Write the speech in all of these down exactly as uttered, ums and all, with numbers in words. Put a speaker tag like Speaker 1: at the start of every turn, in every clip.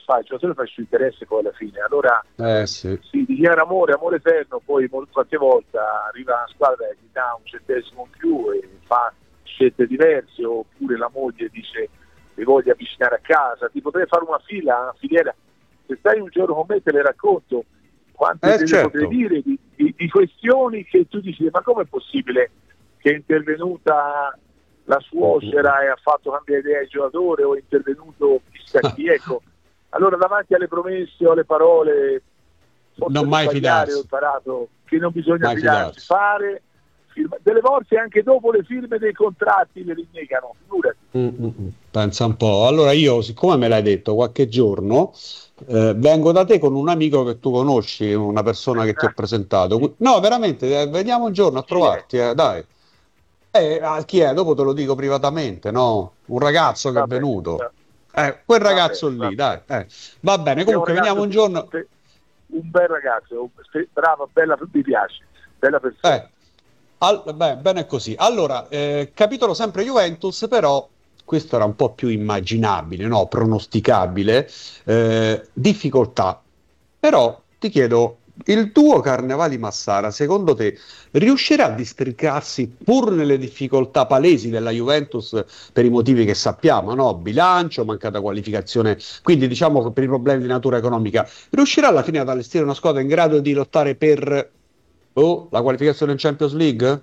Speaker 1: fa? Il giocatore fa il suo interesse poi alla fine, allora
Speaker 2: eh, sì.
Speaker 1: si dichiara amore, amore eterno, poi molte qualche volta arriva una squadra che gli dà un centesimo in più e fa scelte diverse, oppure la moglie dice mi voglio avvicinare a casa, ti potrei fare una fila, una filiera, se stai un giorno con me te le racconto quante
Speaker 2: Eh,
Speaker 1: te ne
Speaker 2: certo.
Speaker 1: potrei dire di, di, di questioni che tu dici ma com'è possibile che è intervenuta la suocera e ha fatto cambiare idea al giocatore, o è intervenuto chissà chi, ecco. Allora davanti alle promesse o alle parole forse
Speaker 2: non mai
Speaker 1: sbagliare,
Speaker 2: fidarsi.
Speaker 1: ho imparato che non bisogna
Speaker 2: Mai
Speaker 1: fidarsi,
Speaker 2: fidarsi.
Speaker 1: fare firma. Delle volte anche dopo le firme dei contratti le rinnegano, figurati.
Speaker 2: Mm-mm. Pensa un po'. Allora io, siccome me l'hai detto qualche giorno, eh, vengo da te con un amico che tu conosci, una persona che ti ho presentato. No, veramente, eh, veniamo un giorno a
Speaker 1: Chi è?
Speaker 2: trovarti, eh, dai. Eh, ah, chi è? Dopo te lo dico privatamente, no? Un ragazzo che è
Speaker 1: Va bene,
Speaker 2: venuto.
Speaker 1: va,
Speaker 2: Eh, quel
Speaker 1: va
Speaker 2: ragazzo
Speaker 1: bene, va
Speaker 2: lì, dai.
Speaker 1: bene.
Speaker 2: Eh. Va bene,
Speaker 1: È un
Speaker 2: comunque veniamo
Speaker 1: ragazzo
Speaker 2: un giorno.
Speaker 1: un bel ragazzo, brava, bella, mi piace, bella persona.
Speaker 2: Eh. Al- beh, bene così. Allora, eh, capitolo sempre Juventus, però questo era un po' più immaginabile, no? Pronosticabile, eh, difficoltà. Però ti chiedo, il tuo Carnevali Massara, secondo te, riuscirà a districarsi pur nelle difficoltà palesi della Juventus per i motivi che sappiamo, no? Bilancio, mancata qualificazione, quindi diciamo che per i problemi di natura economica, riuscirà alla fine ad allestire una squadra in grado di lottare per oh, la qualificazione in Champions League?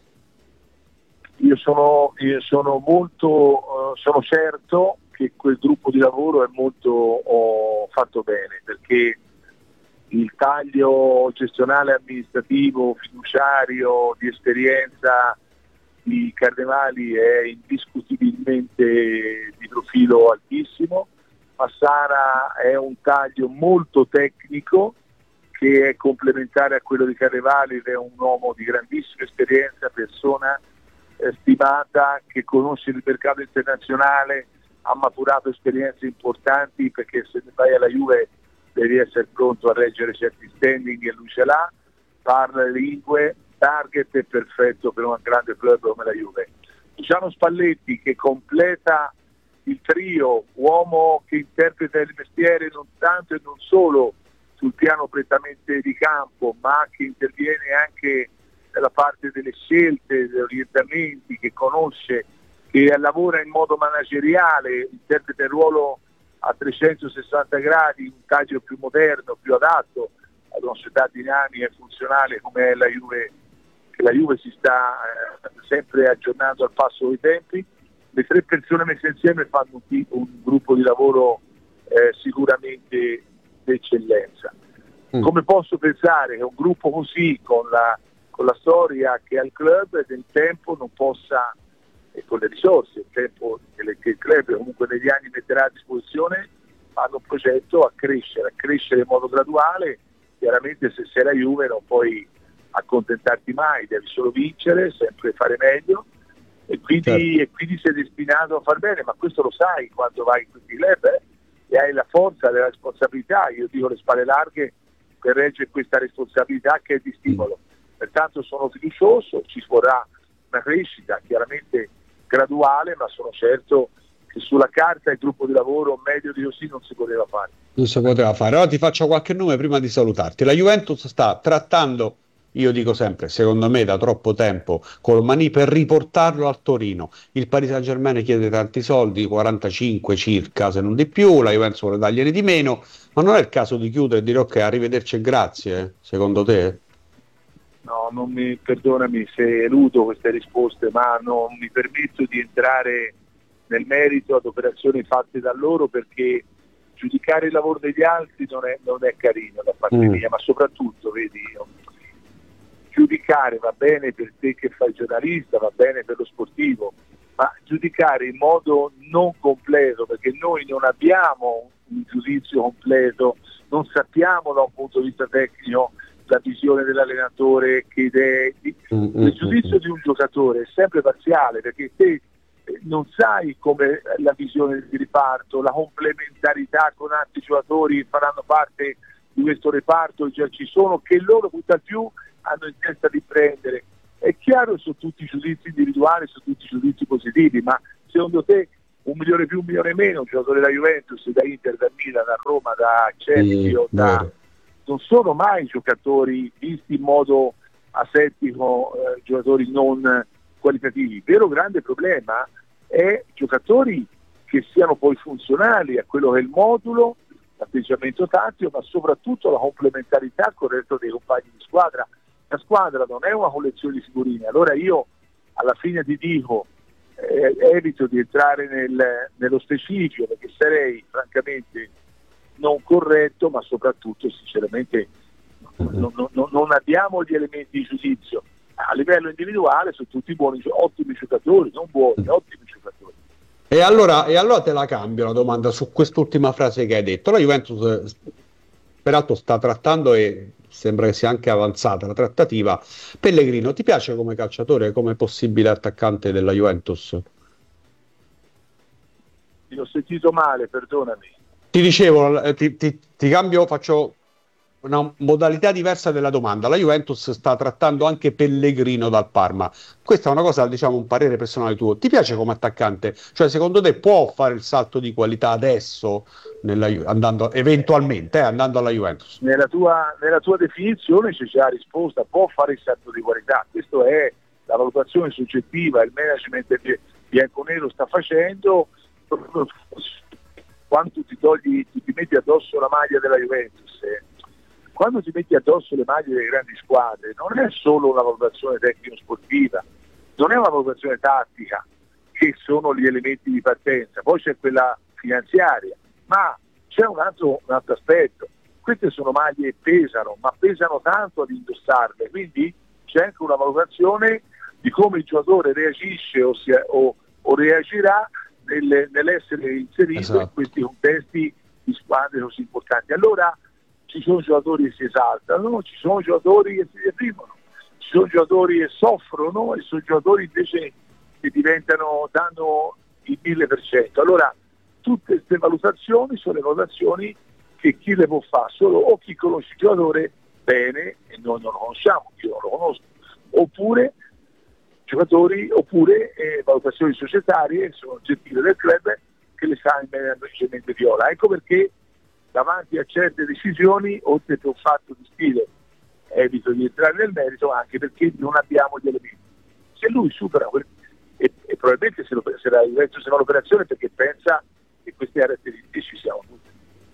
Speaker 1: Io sono, io sono molto, uh, sono certo che quel gruppo di lavoro è molto oh, fatto bene, perché il taglio gestionale, amministrativo, fiduciario, di esperienza di Carnevali è indiscutibilmente di profilo altissimo. Massara è un taglio molto tecnico che è complementare a quello di Carnevali, è un uomo di grandissima esperienza, persona eh, stimata, che conosce il mercato internazionale, ha maturato esperienze importanti, perché se vai alla Juve devi essere pronto a reggere certi standing e lui ce l'ha, parla le lingue, target è perfetto per un grande club come la Juve. Luciano Spalletti, che completa il trio, uomo che interpreta il mestiere non tanto e non solo sul piano prettamente di campo, ma che interviene anche nella parte delle scelte, degli orientamenti, che conosce, che lavora in modo manageriale, interpreta il ruolo a trecentosessanta gradi, un taglio più moderno, più adatto ad una società dinamica e funzionale come è la Juve, che la Juve si sta eh, sempre aggiornando al passo dei tempi. Le tre persone messe insieme fanno un, un gruppo di lavoro eh, sicuramente d'eccellenza. Mm. Come posso pensare che un gruppo così, con la, con la storia che ha il club e del tempo, non possa, e con le risorse, il tempo che, le, che il club comunque negli anni metterà a disposizione, fanno un progetto a crescere, a crescere in modo graduale. Chiaramente se sei la Juve non puoi accontentarti mai, devi solo vincere, sempre fare meglio, e quindi, certo. e quindi sei destinato a far bene, ma questo lo sai quando vai in questi club, eh, e hai la forza della responsabilità, io dico le spalle larghe per reggere questa responsabilità che è di stimolo. Pertanto sono fiducioso, ci vorrà una crescita chiaramente graduale, ma sono certo che sulla carta il gruppo di lavoro meglio di così non si poteva fare.
Speaker 2: Non si poteva fare. Ora ti faccio qualche nome prima di salutarti. La Juventus sta trattando, io dico sempre, secondo me da troppo tempo, Colmani per riportarlo al Torino. Il Paris Saint-Germain chiede tanti soldi, quarantacinque circa, se non di più, la Juventus vuole dargliene di meno, ma non è il caso di chiudere e dire ok, arrivederci e grazie, eh? Secondo te?
Speaker 1: No, non mi, perdonami se eludo queste risposte, ma non mi permetto di entrare nel merito ad operazioni fatte da loro, perché giudicare il lavoro degli altri non è, non è carino da parte mm. mia, ma soprattutto, vedi, io, giudicare va bene per te che fai giornalista, va bene per lo sportivo, ma giudicare in modo non completo, perché noi non abbiamo un giudizio completo, non sappiamo da un punto di vista tecnico la visione dell'allenatore, che idee, il giudizio di un giocatore è sempre parziale, perché te non sai come la visione di riparto, la complementarità con altri giocatori che faranno parte di questo reparto, già ci sono, che loro tutt'al più hanno in testa di prendere. È chiaro che sono tutti giudizi individuali, sono tutti giudizi positivi, ma secondo te un milione più, un milione meno, un giocatore da Juventus, da Inter, da Milan, da Roma, da Chelsea,
Speaker 2: sì,
Speaker 1: o da... non sono mai giocatori visti in modo asettico, eh, giocatori non qualitativi. Il vero grande problema è giocatori che siano poi funzionali a quello che è il modulo, l'atteggiamento tattico, ma soprattutto la complementarità con il resto dei compagni di squadra. La squadra non è una collezione di figurine. Allora io alla fine ti dico, eh, evito di entrare nel, nello specifico, perché sarei francamente non corretto, ma soprattutto sinceramente non, non, non abbiamo gli elementi di giudizio. A livello individuale sono tutti buoni, ottimi giocatori, non buoni, ottimi giocatori.
Speaker 2: E allora, e allora te la cambio la domanda su quest'ultima frase che hai detto. La Juventus peraltro sta trattando, e sembra che sia anche avanzata la trattativa, Pellegrino. Ti piace come calciatore, come possibile attaccante della Juventus?
Speaker 1: Ti ho sentito male, perdonami.
Speaker 2: Ti dicevo, ti, ti, ti cambio, faccio una modalità diversa della domanda. La Juventus sta trattando anche Pellegrino dal Parma. Questa è una cosa, diciamo, un parere personale tuo. Ti piace come attaccante? Cioè, secondo te può fare il salto di qualità adesso, nella, andando, eventualmente, eh, andando alla Juventus?
Speaker 1: Nella tua, nella tua definizione c'è già la risposta, può fare il salto di qualità. Questa è la valutazione soggettiva, il management bianconero sta facendo. Quando ti togli, ti, ti metti addosso la maglia della Juventus, eh, quando ti metti addosso le maglie delle grandi squadre, non è solo una valutazione tecnico-sportiva, non è una valutazione tattica, che sono gli elementi di partenza, poi c'è quella finanziaria, ma c'è un altro, un altro aspetto. Queste sono maglie che pesano, ma pesano tanto ad indossarle, quindi c'è anche una valutazione di come il giocatore reagisce o, si, o, o reagirà nel, nell'essere inserito, esatto, in questi contesti di squadre così importanti. Allora ci sono giocatori che si esaltano, ci sono giocatori che si deprimono, ci sono giocatori che soffrono e sono giocatori invece che diventano, danno il mille per cento. Allora tutte queste valutazioni sono le valutazioni che chi le può fare solo o chi conosce il giocatore bene, e noi non lo conosciamo, io non lo conosco, oppure giocatori, oppure eh, valutazioni societarie, sono oggettive del club, che le sa in maniera viola. Ecco perché davanti a certe decisioni, oltre che un fatto di stile, evito di entrare nel merito, anche perché non abbiamo gli elementi. Se lui supera quel, e, e probabilmente se, lo, se la Juventus se l'operazione, perché pensa che queste caratteristiche ci siano tutte.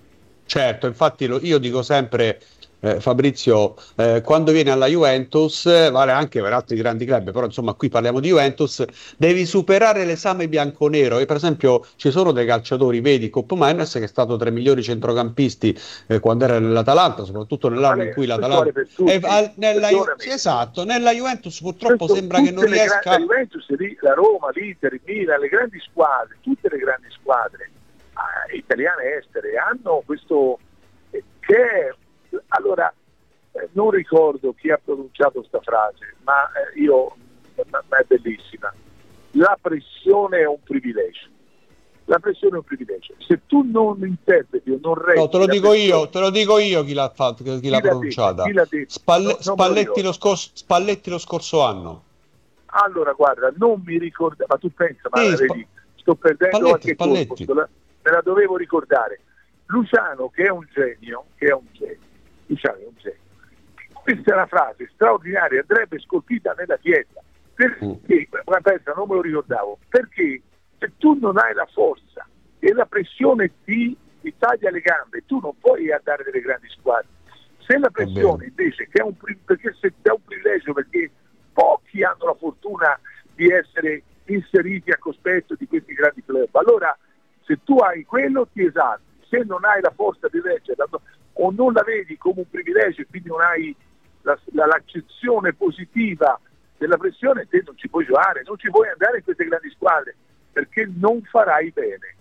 Speaker 2: Certo, infatti lo, io dico sempre, eh, Fabrizio, eh, quando vieni alla Juventus, eh, vale anche per altri grandi club, però insomma qui parliamo di Juventus, devi superare l'esame bianconero. E per esempio ci sono dei calciatori, vedi Koopmeiners, che è stato tra i migliori centrocampisti eh, quando era nell'Atalanta, soprattutto nell'anno vale, in cui l'Atalanta
Speaker 1: vale e,
Speaker 2: al, nella, sì, esatto, nella Juventus purtroppo questo, sembra che non riesca.
Speaker 1: La Juventus, la Roma, l'Inter, il Milan, le grandi squadre, tutte le grandi squadre eh, italiane e estere hanno questo eh, che è, allora eh, non ricordo chi ha pronunciato questa frase, ma eh, io ma, ma è bellissima. La pressione è un privilegio. La pressione è un privilegio. Se tu non interpreti o non reggi,
Speaker 2: no, te lo dico io, te lo dico io chi l'ha fatto, chi, chi l'ha pronunciata. Chi l'ha detto? Spalle, no, Spalletti, lo scorso, Spalletti lo scorso anno.
Speaker 1: Allora guarda, non mi ricordo, ma tu pensa, ma sì, vedi, sto perdendo
Speaker 2: Spalletti,
Speaker 1: qualche colpo, me la dovevo ricordare. Luciano, che è un genio, che è un genio, Luciano è un genio. Questa è una frase straordinaria, andrebbe scolpita nella pietra. Perché, mm. ma pensa, non me lo ricordavo, perché se tu non hai la forza e la pressione ti, ti taglia le gambe, tu non puoi andare nelle grandi squadre. Se la pressione invece, che è un, perché se è un privilegio, perché pochi hanno la fortuna di essere inseriti a cospetto di questi grandi club, allora se tu hai quello ti esalti, se non hai la forza di leggere o non la vedi come un privilegio e quindi non hai la, la, l'accezione positiva della pressione, te non ci puoi giocare, non ci puoi andare in queste grandi squadre, perché non farai bene.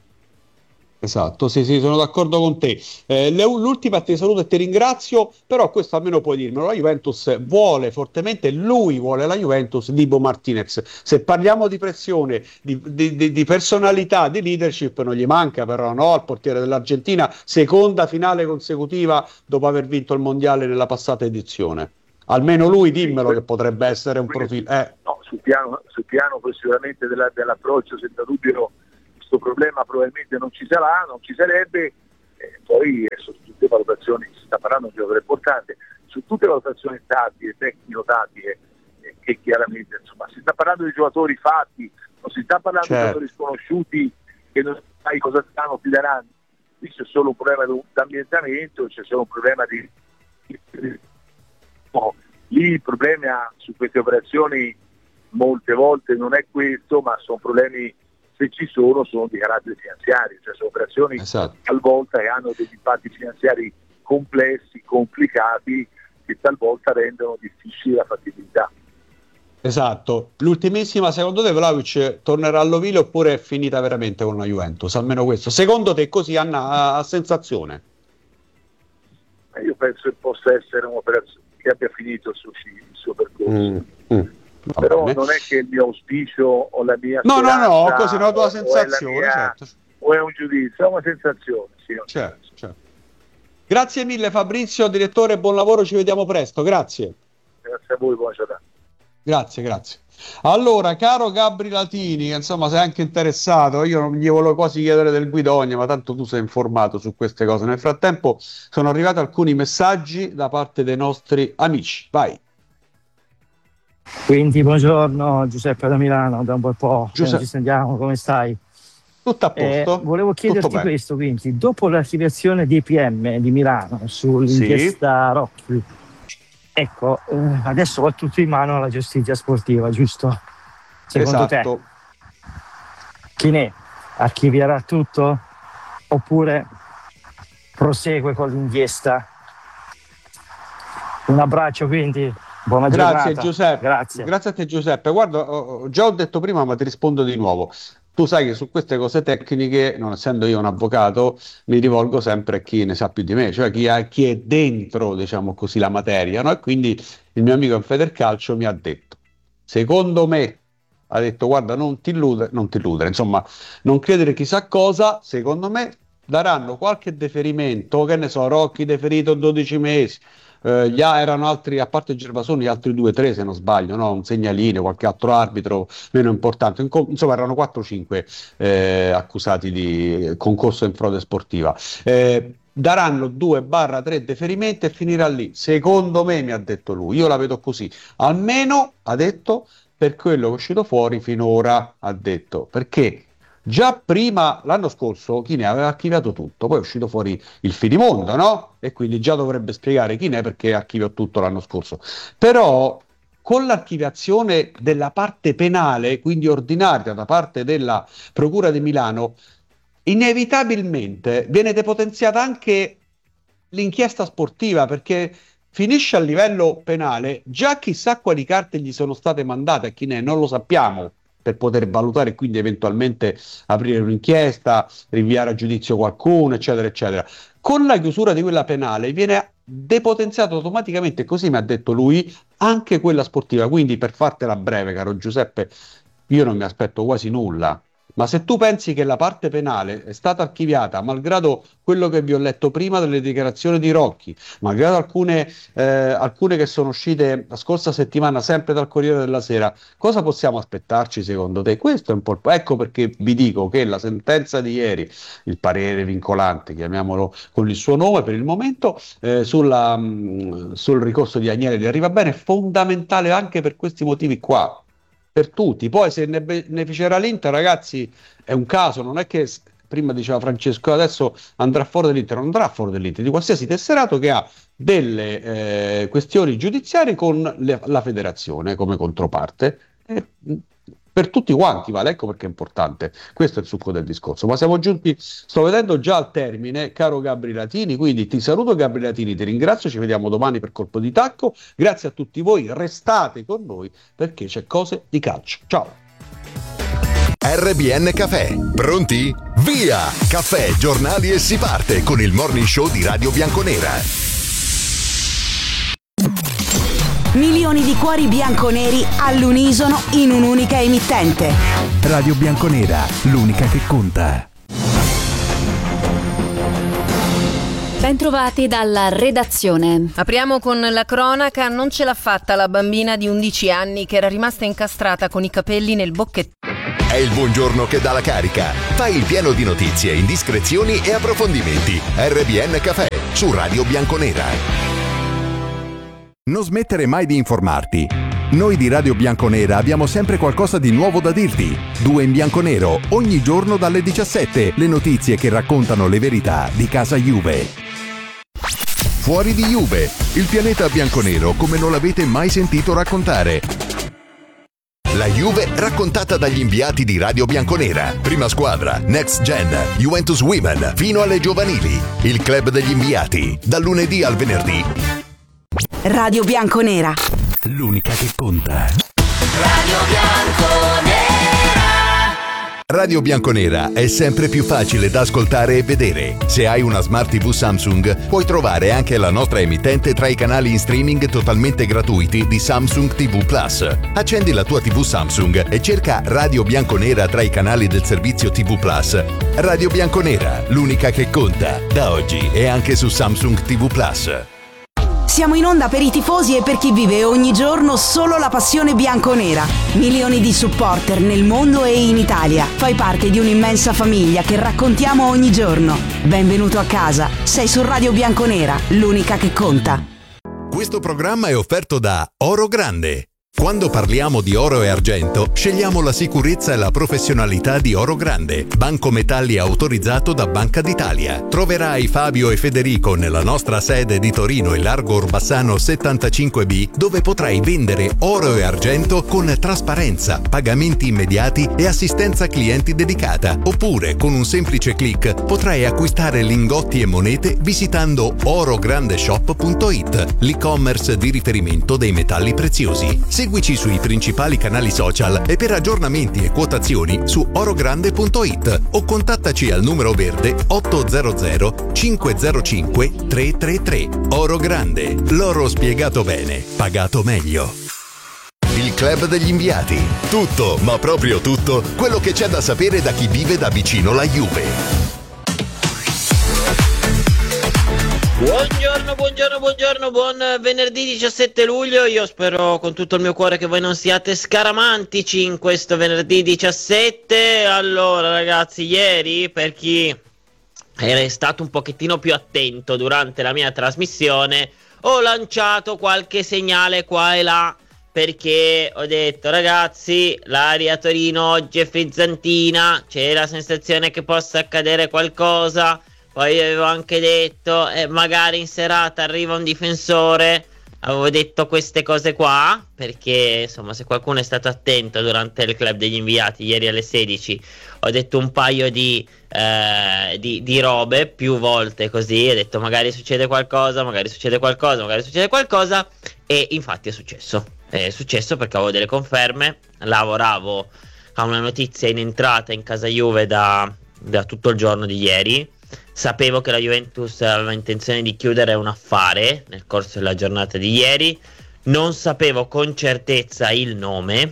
Speaker 2: Esatto, sì, sì, sono d'accordo con te. Eh, le, l'ultima ti saluto e ti ringrazio, però questo almeno puoi dirmelo, la Juventus vuole fortemente, lui vuole la Juventus di Bo Martinez. Se parliamo di pressione, di, di, di, di personalità, di leadership, non gli manca però, no? Al portiere dell'Argentina, seconda finale consecutiva dopo aver vinto il mondiale nella passata edizione. Almeno lui, dimmelo, sì, che potrebbe essere un profilo. Eh.
Speaker 1: No, sul piano, sul piano sicuramente della, dell'approccio, senza dubbio questo problema probabilmente non ci sarà, non ci sarebbe, eh, poi eh, su tutte le valutazioni, si sta parlando di un giocatore importante, su tutte le valutazioni tattiche, tecnico-tattiche, eh, che chiaramente insomma si sta parlando di giocatori fatti, non si sta parlando certo. di giocatori sconosciuti che non sai cosa stanno, ti daranno. Qui c'è solo un problema di ambientamento, c'è solo un problema di... No, lì il problema su queste operazioni molte volte non è questo, ma sono problemi, se ci sono, sono di carattere finanziario, cioè sono operazioni esatto. talvolta che hanno degli impatti finanziari complessi, complicati, che talvolta rendono difficile la fattibilità.
Speaker 2: Esatto. L'ultimissima, secondo te Vlahovic tornerà all'ovile oppure è finita veramente con la Juventus? Almeno questo. Secondo te così, Anna, a sensazione?
Speaker 1: Io penso che possa essere un'operazione che abbia finito il suo, il suo percorso. Mm, mm, Però bene. Non è che il mio auspicio o la mia
Speaker 2: no, no, no, così una tua o, sensazione. O è, mia, certo.
Speaker 1: o è un giudizio, è una sensazione. Sì, un
Speaker 2: certo, certo. Grazie mille Fabrizio, direttore, buon lavoro, ci vediamo presto. Grazie.
Speaker 1: Grazie a voi, buona giornata.
Speaker 2: Grazie, grazie. Allora, caro Gabri Latini, insomma, sei anche interessato, io non gli volevo quasi chiedere del Guidogna, ma tanto tu sei informato su queste cose. Nel frattempo sono arrivati alcuni messaggi da parte dei nostri amici. Vai.
Speaker 3: Quindi, buongiorno, Giuseppe da Milano, da un bel po' Giuseppe. Ci sentiamo, come stai?
Speaker 2: Tutto a posto.
Speaker 3: Eh, volevo chiederti questo, quindi, dopo l'archiviazione dei P M di Milano sull'inchiesta sì. Rocchi, ecco, eh, adesso va tutto in mano alla giustizia sportiva, giusto? Secondo esatto. te? Chi ne archivierà tutto? Oppure prosegue con l'inchiesta? Un abbraccio quindi, buona
Speaker 2: Grazie
Speaker 3: giornata.
Speaker 2: Giuseppe.
Speaker 3: Grazie.
Speaker 2: Grazie a te Giuseppe. Guarda, ho, già ho detto prima, ma ti rispondo di nuovo. Tu sai che su queste cose tecniche, non essendo io un avvocato, mi rivolgo sempre a chi ne sa più di me, cioè chi, ha, chi è dentro, diciamo così, la materia, no? E quindi il mio amico in Federcalcio mi ha detto, secondo me, ha detto, guarda, non ti illudere, non ti illudere, insomma, non credere chissà cosa, secondo me daranno qualche deferimento, che ne so, Rocchi deferito dodici mesi, Uh, gli erano altri, a parte Gervasoni, altri due tre se non sbaglio, no? Un segnalino, qualche altro arbitro meno importante, insomma erano quattro cinque eh, accusati di concorso in frode sportiva. Eh, daranno due tre deferimenti e finirà lì, secondo me, mi ha detto lui, io la vedo così, almeno ha detto per quello che è uscito fuori finora, ha detto, perché già prima, l'anno scorso, Chi ne aveva archiviato tutto, poi è uscito fuori il finimondo, no? E quindi già dovrebbe spiegare Chi ne perché archiviò tutto l'anno scorso. Però con l'archiviazione della parte penale, quindi ordinaria da parte della Procura di Milano, inevitabilmente viene depotenziata anche l'inchiesta sportiva, perché finisce a livello penale, già chissà quali carte gli sono state mandate a Chi ne, non lo sappiamo, per poter valutare e quindi eventualmente aprire un'inchiesta, rinviare a giudizio qualcuno, eccetera, eccetera. Con la chiusura di quella penale viene depotenziato automaticamente, così mi ha detto lui, anche quella sportiva. Quindi, per fartela breve, caro Giuseppe, io non mi aspetto quasi nulla. Ma se tu pensi che la parte penale è stata archiviata, malgrado quello che vi ho letto prima delle dichiarazioni di Rocchi, malgrado alcune, eh, alcune che sono uscite la scorsa settimana sempre dal Corriere della Sera, cosa possiamo aspettarci secondo te? Questo è un po' il... Ecco perché vi dico che la sentenza di ieri, il parere vincolante, chiamiamolo con il suo nome per il momento, eh, sulla, mh, sul ricorso di Agnelli di Arrivabene è fondamentale anche per questi motivi qua. Per tutti, poi se ne beneficerà l'Inter, ragazzi, è un caso, non è che prima diceva Francesco adesso andrà fuori dall'Inter, non andrà fuori dall'Inter, di qualsiasi tesserato che ha delle eh, questioni giudiziarie con le, la federazione come controparte, eh, per tutti quanti vale, ecco perché è importante, questo è il succo del discorso. Ma siamo giunti, sto vedendo già al termine, caro Gabri Latini, quindi ti saluto Gabri Latini, ti ringrazio, ci vediamo domani per Colpo di Tacco, grazie a tutti voi, restate con noi perché c'è cose di calcio, ciao.
Speaker 4: R B N Cafè, pronti? Via! Caffè, giornali e si parte con il morning show di Radio Bianconera.
Speaker 5: Milioni di cuori bianconeri all'unisono in un'unica emittente.
Speaker 6: Radio Bianconera, l'unica che conta.
Speaker 7: Bentrovati dalla redazione. Apriamo con la cronaca. Non ce l'ha fatta la bambina di undici anni che era rimasta incastrata con i capelli nel bocchettino.
Speaker 4: È il buongiorno che dà la carica. Fai il pieno di notizie, indiscrezioni e approfondimenti. R B N Caffè su Radio Bianconera.
Speaker 6: Non smettere mai di informarti. Noi di Radio Bianconera abbiamo sempre qualcosa di nuovo da dirti. Due in bianco-nero, ogni giorno dalle diciassette, le notizie che raccontano le verità di casa Juve. Fuori di Juve, il pianeta bianconero come non l'avete mai sentito raccontare.
Speaker 4: La Juve raccontata dagli inviati di Radio Bianconera. Prima squadra, Next Gen, Juventus Women, fino alle giovanili. Il club degli inviati, dal lunedì al venerdì.
Speaker 5: Radio Bianconera.
Speaker 6: L'unica che conta.
Speaker 8: Radio Bianconera.
Speaker 4: Radio Bianconera è sempre più facile da ascoltare e vedere. Se hai una Smart tivù Samsung, puoi trovare anche la nostra emittente tra i canali in streaming totalmente gratuiti di Samsung ti vu Plus. Accendi la tua tivù Samsung e cerca Radio Bianconera tra i canali del servizio ti vu Plus. Radio Bianconera, l'unica che conta, da oggi e anche su Samsung ti vu Plus.
Speaker 5: Siamo in onda per i tifosi e per chi vive ogni giorno solo la passione bianconera. Milioni di supporter nel mondo e in Italia. Fai parte di un'immensa famiglia che raccontiamo ogni giorno. Benvenuto a casa. Sei su Radio Bianconera, l'unica che conta.
Speaker 4: Questo programma è offerto da Oro Grande. Quando parliamo di oro e argento, scegliamo la sicurezza e la professionalità di Oro Grande, banco metalli autorizzato da Banca d'Italia. Troverai Fabio e Federico nella nostra sede di Torino e Largo Orbassano settantacinque B, dove potrai vendere oro e argento con trasparenza, pagamenti immediati e assistenza clienti dedicata. Oppure, con un semplice click, potrai acquistare lingotti e monete visitando orograndeshop punto it, l'e-commerce di riferimento dei metalli preziosi. Seguici sui principali canali social e per aggiornamenti e quotazioni su orogrande punto it o contattaci al numero verde otto zero zero cinque zero cinque tre tre tre. Oro Grande, l'oro spiegato bene, pagato meglio. Il club degli inviati. Tutto, ma proprio tutto, quello che c'è da sapere da chi vive da vicino la Juve.
Speaker 9: Buongiorno, buongiorno, buongiorno, buon venerdì diciassette luglio. Io spero con tutto il mio cuore che voi non siate scaramantici in questo venerdì diciassette. Allora ragazzi, ieri per chi era stato un pochettino più attento durante la mia trasmissione, ho lanciato qualche segnale qua e là, perché ho detto ragazzi, l'aria a Torino oggi è frizzantina, c'è la sensazione che possa accadere qualcosa. Poi avevo anche detto eh, magari in serata arriva un difensore. Avevo detto queste cose qua perché insomma, se qualcuno è stato attento durante il club degli inviati ieri alle sedici, ho detto un paio di, eh, di, di robe più volte così. Ho detto magari succede qualcosa, magari succede qualcosa, magari succede qualcosa. E infatti è successo. È successo perché avevo delle conferme. Lavoravo a una notizia in entrata in casa Juve da, da tutto il giorno di ieri. Sapevo che la Juventus aveva intenzione di chiudere un affare nel corso della giornata di ieri. Non sapevo con certezza il nome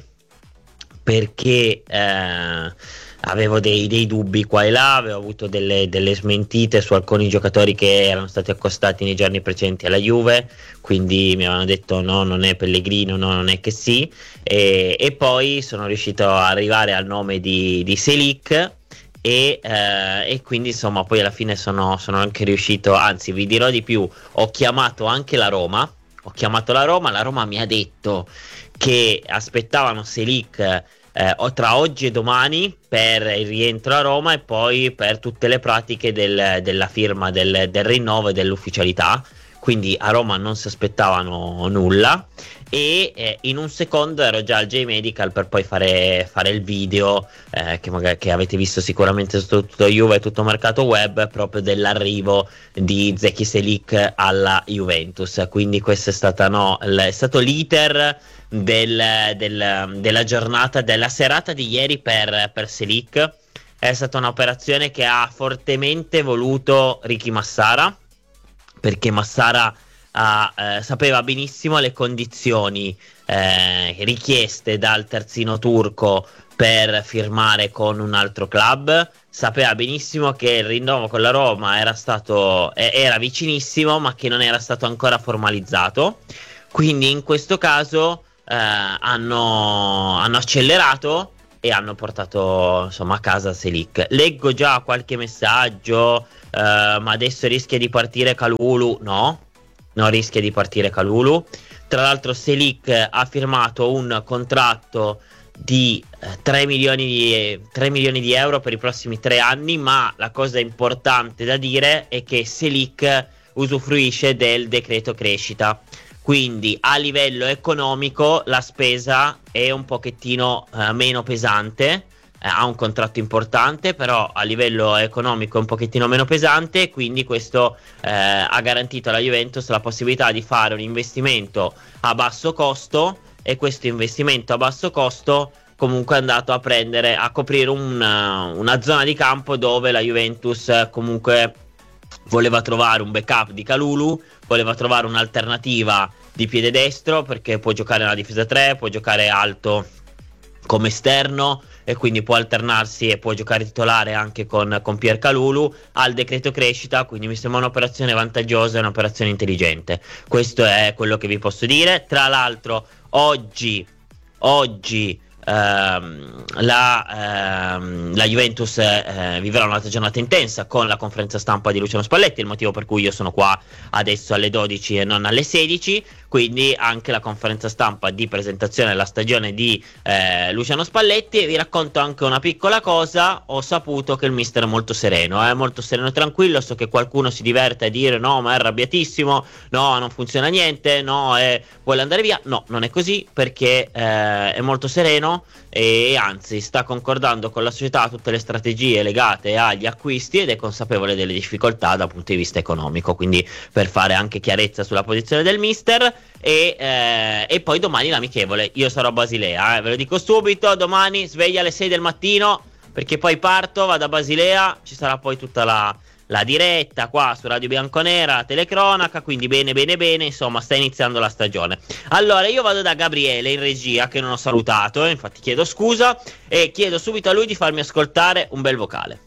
Speaker 9: perché eh, avevo dei, dei dubbi qua e là. Avevo avuto delle, delle smentite su alcuni giocatori che erano stati accostati nei giorni precedenti alla Juve, quindi mi avevano detto no, non è Pellegrino, no, non è che sì. E, e poi sono riuscito a arrivare al nome di, di Selic. E, eh, e quindi insomma poi alla fine sono, sono anche riuscito, anzi vi dirò di più, ho chiamato anche la Roma, ho chiamato la Roma, la Roma mi ha detto che aspettavano Selic eh, tra oggi e domani per il rientro a Roma e poi per tutte le pratiche del, della firma del, del rinnovo e dell'ufficialità, quindi a Roma non si aspettavano nulla. E eh, in un secondo ero già al J-Medical per poi fare, fare il video eh, che magari che avete visto sicuramente su tutto Juve e tutto mercato web, proprio dell'arrivo di Zeki Selic alla Juventus. Quindi questo è stata no, l- è stato l'iter del, del, della giornata, della serata di ieri per, per Selic. È stata un'operazione che ha fortemente voluto Ricky Massara, perché Massara Ah, eh, sapeva benissimo le condizioni eh, richieste dal terzino turco per firmare con un altro club. Sapeva benissimo che il rinnovo con la Roma era stato eh, era vicinissimo, ma che non era stato ancora formalizzato. Quindi in questo caso eh, hanno, hanno accelerato e hanno portato insomma a casa Selic. Leggo già qualche messaggio, eh, ma adesso rischia di partire Kalulu? No, non rischia di partire Kalulu. Tra l'altro Selic ha firmato un contratto di eh, tre milioni di, tre milioni di euro per i prossimi tre anni, ma la cosa importante da dire è che Selic usufruisce del decreto crescita, quindi a livello economico la spesa è un pochettino eh, meno pesante, eh, ha un contratto importante, però a livello economico è un pochettino meno pesante, quindi questo eh, ha garantito alla Juventus la possibilità di fare un investimento a basso costo, e questo investimento a basso costo comunque è andato a prendere, a coprire una, una zona di campo dove la Juventus comunque voleva trovare un backup di Kalulu, voleva trovare un'alternativa di piede destro, perché può giocare nella difesa tre, può giocare alto come esterno e quindi può alternarsi e può giocare titolare anche con, con Pier Kalulu. Al decreto crescita, quindi mi sembra un'operazione vantaggiosa e un'operazione intelligente. Questo è quello che vi posso dire. Tra l'altro oggi oggi ehm, la, ehm, la Juventus eh, vivrà un'altra giornata intensa con la conferenza stampa di Luciano Spalletti, il motivo per cui io sono qua adesso alle dodici e non alle sedici, quindi anche la conferenza stampa di presentazione della stagione di eh, Luciano Spalletti. Vi racconto anche una piccola cosa: ho saputo che il mister è molto sereno, è eh, molto sereno e tranquillo. So che qualcuno si diverte a dire no, ma è arrabbiatissimo, no, non funziona niente, no, eh, vuole andare via. No, non è così, perché eh, è molto sereno e anzi sta concordando con la società tutte le strategie legate agli acquisti ed è consapevole delle difficoltà dal punto di vista economico, quindi per fare anche chiarezza sulla posizione del mister. E, eh, e poi domani l'amichevole, io sarò a Basilea, eh, ve lo dico subito, domani sveglia alle sei del mattino, perché poi parto, vado a Basilea, ci sarà poi tutta la, la diretta qua su Radio Bianconera, la telecronaca, quindi bene bene bene, insomma sta iniziando la stagione. Allora io vado da Gabriele in regia, che non ho salutato, eh, infatti chiedo scusa, e chiedo subito a lui di farmi ascoltare un bel vocale.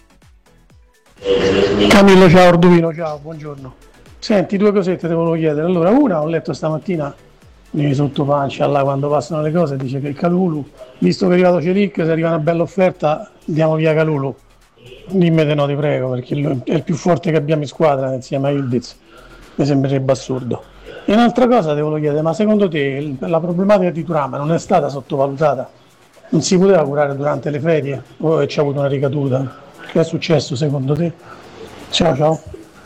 Speaker 10: Camillo, ciao. Orduvino, ciao, buongiorno. Senti, due cosette te volevo chiedere. Allora, una, ho letto stamattina nei sottopancia là quando passano le cose, dice che il Kalulu, visto che è arrivato Celic, se arriva una bella offerta diamo via Kalulu. Dimmi te no, ti prego, perché è il più forte che abbiamo in squadra insieme a Ildiz, mi sembrerebbe assurdo. E un'altra cosa ti volevo chiedere, ma secondo te la problematica di Thuram non è stata sottovalutata? Non si poteva curare durante le ferie o c'è avuto una ricaduta? Che è successo secondo te? Ciao ciao.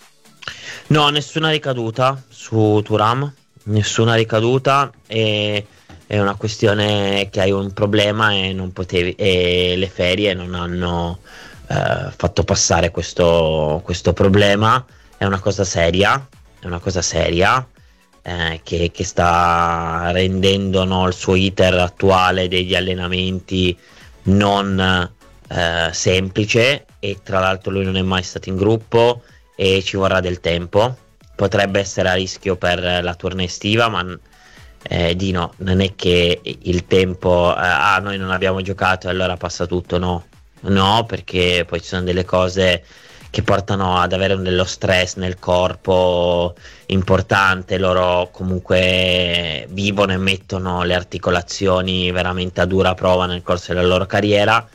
Speaker 9: No, nessuna ricaduta su Thuram, nessuna ricaduta, e è una questione che hai un problema e non potevi, e le ferie non hanno eh, fatto passare questo, questo problema. È una cosa seria, è una cosa seria eh, che, che sta rendendo, no, il suo iter attuale degli allenamenti non eh, semplice, e tra l'altro lui non è mai stato in gruppo e ci vorrà del tempo. Potrebbe essere a rischio per la tournée estiva, ma eh, Dino, non è che il tempo eh, ah noi non abbiamo giocato e allora passa tutto, no no perché poi ci sono delle cose che portano ad avere dello stress nel corpo importante. Loro comunque vivono e mettono le articolazioni veramente a dura prova nel corso della loro carriera,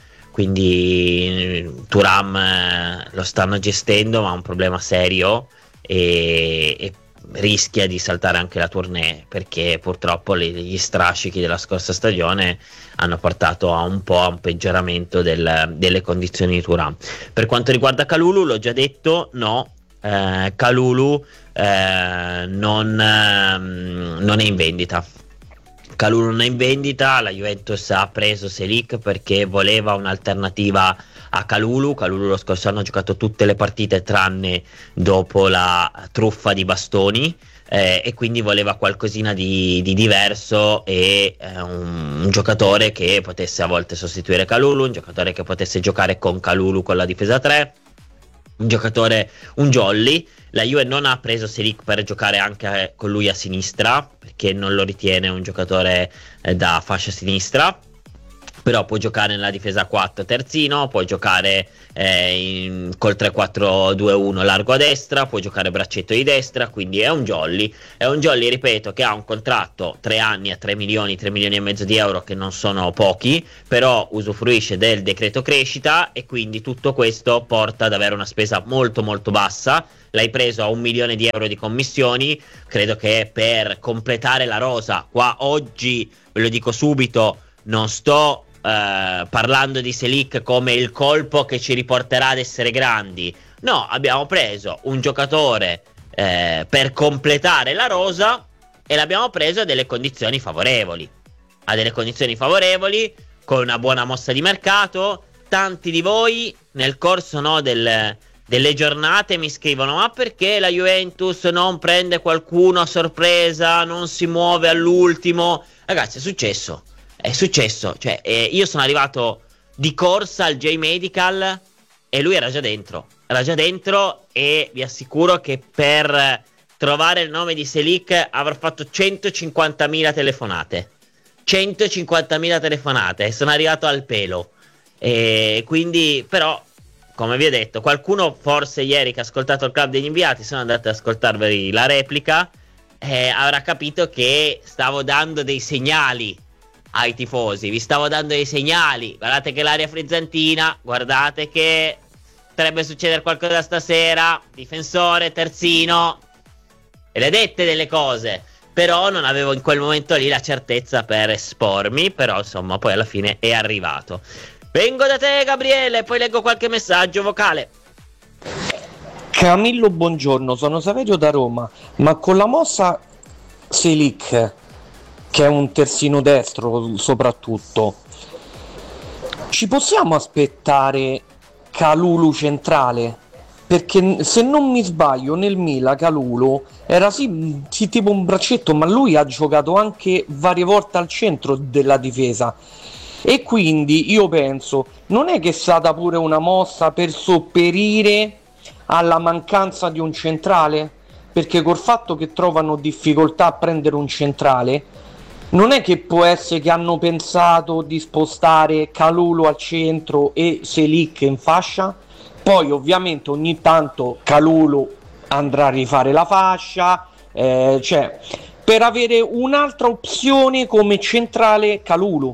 Speaker 9: quindi Thuram eh, lo stanno gestendo, ma ha un problema serio e, e rischia di saltare anche la tournée, perché purtroppo le, gli strascichi della scorsa stagione hanno portato a un po' a un peggioramento del, delle condizioni di Thuram. Per quanto riguarda Kalulu, l'ho già detto, no, eh, Kalulu eh, non, eh, non è in vendita. Kalulu non è in vendita, la Juventus ha preso Selic perché voleva un'alternativa a Kalulu. Kalulu lo scorso anno ha giocato tutte le partite tranne dopo la truffa di Bastoni, eh, e quindi voleva qualcosina di, di diverso e eh, un, un giocatore che potesse a volte sostituire Kalulu, un giocatore che potesse giocare con Kalulu con la difesa tre, un giocatore, un jolly. La Juve non ha preso Selic per giocare anche con lui a sinistra, perché non lo ritiene un giocatore eh, da fascia sinistra. però può giocare nella difesa quattro terzino, può giocare eh, in, col tre quattro due uno largo a destra, può giocare braccetto di destra, quindi è un jolly, è un jolly, ripeto, che ha un contratto tre anni a tre milioni, tre milioni e mezzo di euro, che non sono pochi, però usufruisce del decreto crescita e quindi tutto questo porta ad avere una spesa molto molto bassa. L'hai preso a un milione di euro di commissioni, credo che per completare la rosa, qua oggi ve lo dico subito, non sto Uh, parlando di Selic come il colpo che ci riporterà ad essere grandi. No, abbiamo preso un giocatore eh, per completare la rosa e l'abbiamo preso a delle condizioni favorevoli. A delle condizioni favorevoli, con una buona mossa di mercato. Tanti di voi nel corso no, del, delle giornate mi scrivono: ma perché la Juventus non prende qualcuno a sorpresa, non si muove all'ultimo? Ragazzi, è successo. È successo, cioè eh, io sono arrivato di corsa al J-Medical e lui era già dentro, era già dentro e vi assicuro che per trovare il nome di Selic avrò fatto centocinquantamila telefonate, centocinquantamila telefonate e sono arrivato al pelo. E quindi, però, come vi ho detto, qualcuno forse ieri che ha ascoltato il Club degli Inviati, sono andato ad ascoltarvi la replica, eh, avrà capito che stavo dando dei segnali ai tifosi, vi stavo dando dei segnali. Guardate che l'area frizzantina, guardate che potrebbe succedere qualcosa stasera, difensore, terzino, e le dette delle cose, però non avevo in quel momento lì la certezza per espormi, però insomma poi alla fine è arrivato. Vengo da te Gabriele, poi leggo qualche messaggio vocale.
Speaker 11: Camillo, buongiorno, sono Saverio da Roma, ma con la mossa Selic, che è un terzino destro soprattutto, ci possiamo aspettare Kalulu centrale? Perché se non mi sbaglio nel Milan Kalulu era sì, sì tipo un braccetto, ma lui ha giocato anche varie volte al centro della difesa, e quindi io penso non è che è stata pure una mossa per sopperire alla mancanza di un centrale, perché col fatto che trovano difficoltà a prendere un centrale, non è che può essere che hanno pensato di spostare Kalulu al centro e Selic in fascia? Poi ovviamente ogni tanto Kalulu andrà a rifare la fascia, eh, cioè per avere un'altra opzione come centrale Kalulu.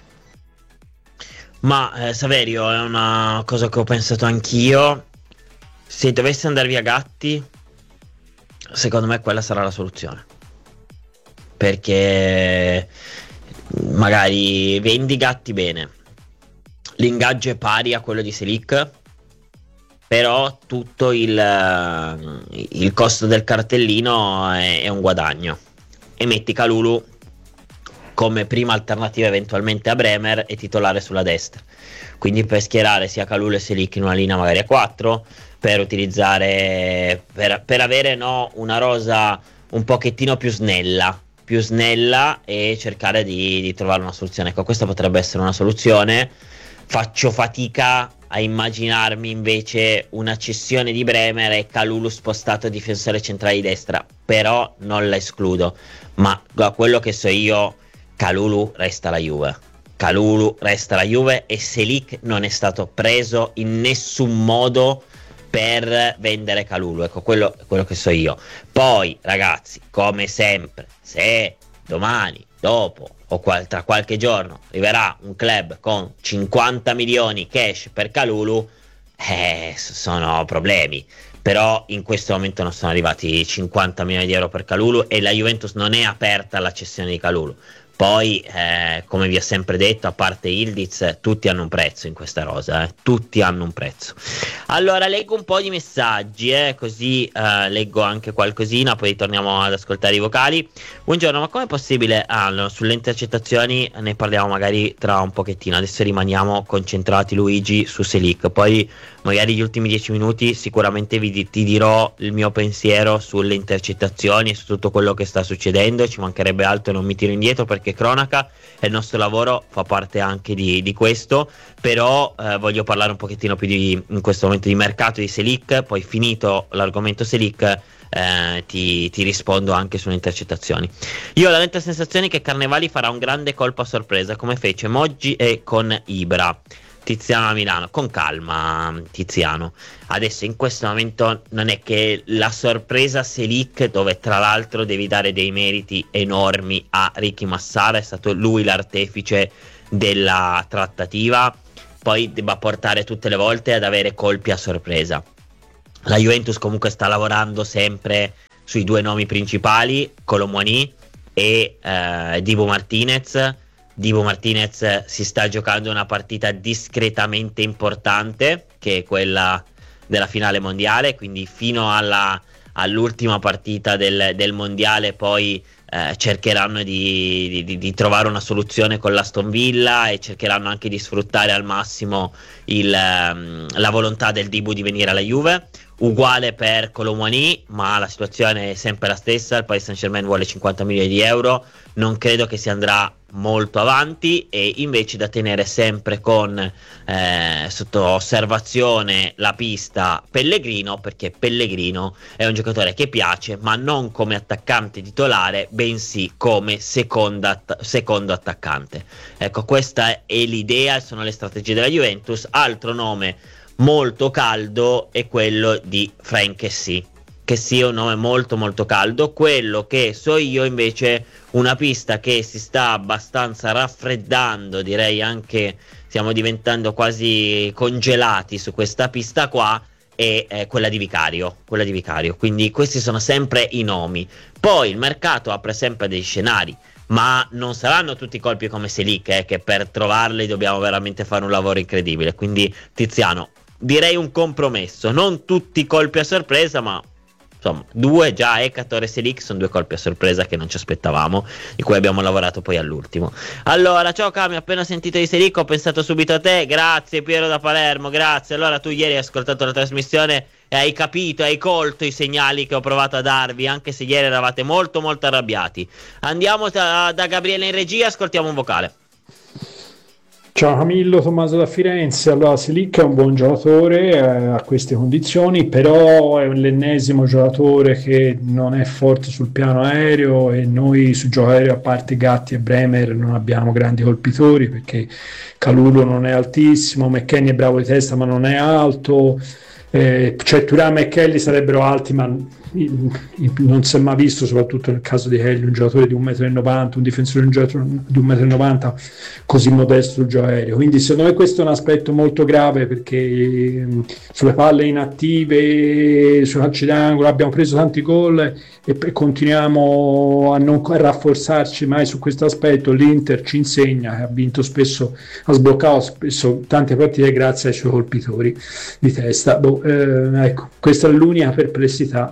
Speaker 9: Ma eh, Saverio, è una cosa che ho pensato anch'io. Se dovesse andare via Gatti, secondo me quella sarà la soluzione, perché magari vendi Gatti bene, l'ingaggio è pari a quello di Selic, però tutto il, il costo del cartellino è, è un guadagno, e metti Kalulu come prima alternativa eventualmente a Bremer e titolare sulla destra, quindi per schierare sia Kalulu e Selic in una linea magari a quattro, per utilizzare per, per avere no, una rosa un pochettino più snella più snella e cercare di, di trovare una soluzione. Ecco, questa potrebbe essere una soluzione. Faccio fatica a immaginarmi invece una cessione di Bremer e Kalulu spostato difensore centrale di destra, però non la escludo. Ma da quello che so io, Kalulu resta la Juve. Kalulu resta la Juve e Selic non è stato preso in nessun modo per vendere Kalulu. Ecco, quello è quello che so io. Poi ragazzi, come sempre, se domani, dopo o qual- tra qualche giorno arriverà un club con cinquanta milioni cash per Kalulu, eh, sono problemi. Però in questo momento non sono arrivati cinquanta milioni di euro per Kalulu e la Juventus non è aperta alla cessione di Kalulu. Poi, eh, come vi ho sempre detto, a parte Ildiz, tutti hanno un prezzo in questa rosa, eh? Tutti hanno un prezzo. Allora, leggo un po' di messaggi, eh? Così eh, leggo anche qualcosina, poi torniamo ad ascoltare i vocali. Buongiorno, ma com'è possibile? Ah, no, sulle intercettazioni ne parliamo magari tra un pochettino, adesso rimaniamo concentrati, Luigi, su Selic, poi magari gli ultimi dieci minuti sicuramente vi, ti dirò il mio pensiero sulle intercettazioni e su tutto quello che sta succedendo. Ci mancherebbe altro, non mi tiro indietro perché cronaca e il nostro lavoro fa parte anche di, di questo. Però eh, voglio parlare un pochettino più di, in questo momento, di mercato di Selic. Poi finito l'argomento Selic eh, ti, ti rispondo anche sulle intercettazioni. Io ho la netta sensazione che Carnevali farà un grande colpo a sorpresa, come fece Moggi e con Ibra. Tiziano a Milano, con calma Tiziano, adesso in questo momento non è che la sorpresa Selic, dove tra l'altro devi dare dei meriti enormi a Ricky Massara, è stato lui l'artefice della trattativa, poi debba portare tutte le volte ad avere colpi a sorpresa. La Juventus comunque sta lavorando sempre sui due nomi principali, Kolo Muani e eh, Dibu Martinez. Dibu Martinez si sta giocando una partita discretamente importante, che è quella della finale mondiale, quindi fino alla, all'ultima partita del, del mondiale poi eh, cercheranno di, di, di trovare una soluzione con l'Aston Villa e cercheranno anche di sfruttare al massimo il, um, la volontà del Dibu di venire alla Juve. Uguale per Kolo Muani, ma la situazione è sempre la stessa, il Paris Saint-Germain vuole cinquanta milioni di euro, non credo che si andrà molto avanti, e invece da tenere sempre con eh, sotto osservazione la pista Pellegrino, perché Pellegrino è un giocatore che piace, ma non come attaccante titolare, bensì come seconda, secondo attaccante. Ecco, questa è l'idea, sono le strategie della Juventus. Altro nome molto caldo è quello di Franck Kessie, che sia un nome molto molto caldo. Quello che so io invece, una pista che si sta abbastanza raffreddando, direi anche stiamo diventando quasi congelati su questa pista qua, è eh, quella di Vicario, quella di Vicario. Quindi questi sono sempre i nomi. Poi il mercato apre sempre dei scenari, ma non saranno tutti colpi come Selic, eh, che per trovarli dobbiamo veramente fare un lavoro incredibile. Quindi Tiziano, direi un compromesso, non tutti colpi a sorpresa, ma insomma due già, Ekator e Selic sono due colpi a sorpresa che non ci aspettavamo, di cui abbiamo lavorato poi all'ultimo. Allora, ciao Cami, ho appena sentito di Selic, ho pensato subito a te. Grazie Piero da Palermo, grazie. Allora tu ieri hai ascoltato la trasmissione e hai capito, hai colto i segnali che ho provato a darvi, anche se ieri eravate molto molto arrabbiati. Andiamo da, da Gabriele in regia, ascoltiamo un vocale.
Speaker 12: Ciao Camillo, Tommaso da Firenze. Allora, Selic è un buon giocatore eh, a queste condizioni, però è l'ennesimo giocatore che non è forte sul piano aereo, e noi su gioco aereo, a parte Gatti e Bremer, non abbiamo grandi colpitori, perché Kalulu non è altissimo, McKennie è bravo di testa ma non è alto, eh, cioè Thuram e Kelly sarebbero alti, ma non si è mai visto, soprattutto nel caso di Kelly, un giocatore di un metro e novanta, un difensore di un giocatore di un metro e novanta così modesto sul gioco aereo. Quindi secondo me questo è un aspetto molto grave, perché sulle palle inattive, sui calci d'angolo abbiamo preso tanti gol e continuiamo a non rafforzarci mai su questo aspetto. L'Inter ci insegna, ha vinto spesso, ha sbloccato spesso tante partite grazie ai suoi colpitori di testa. Boh, eh, ecco, questa è l'unica perplessità.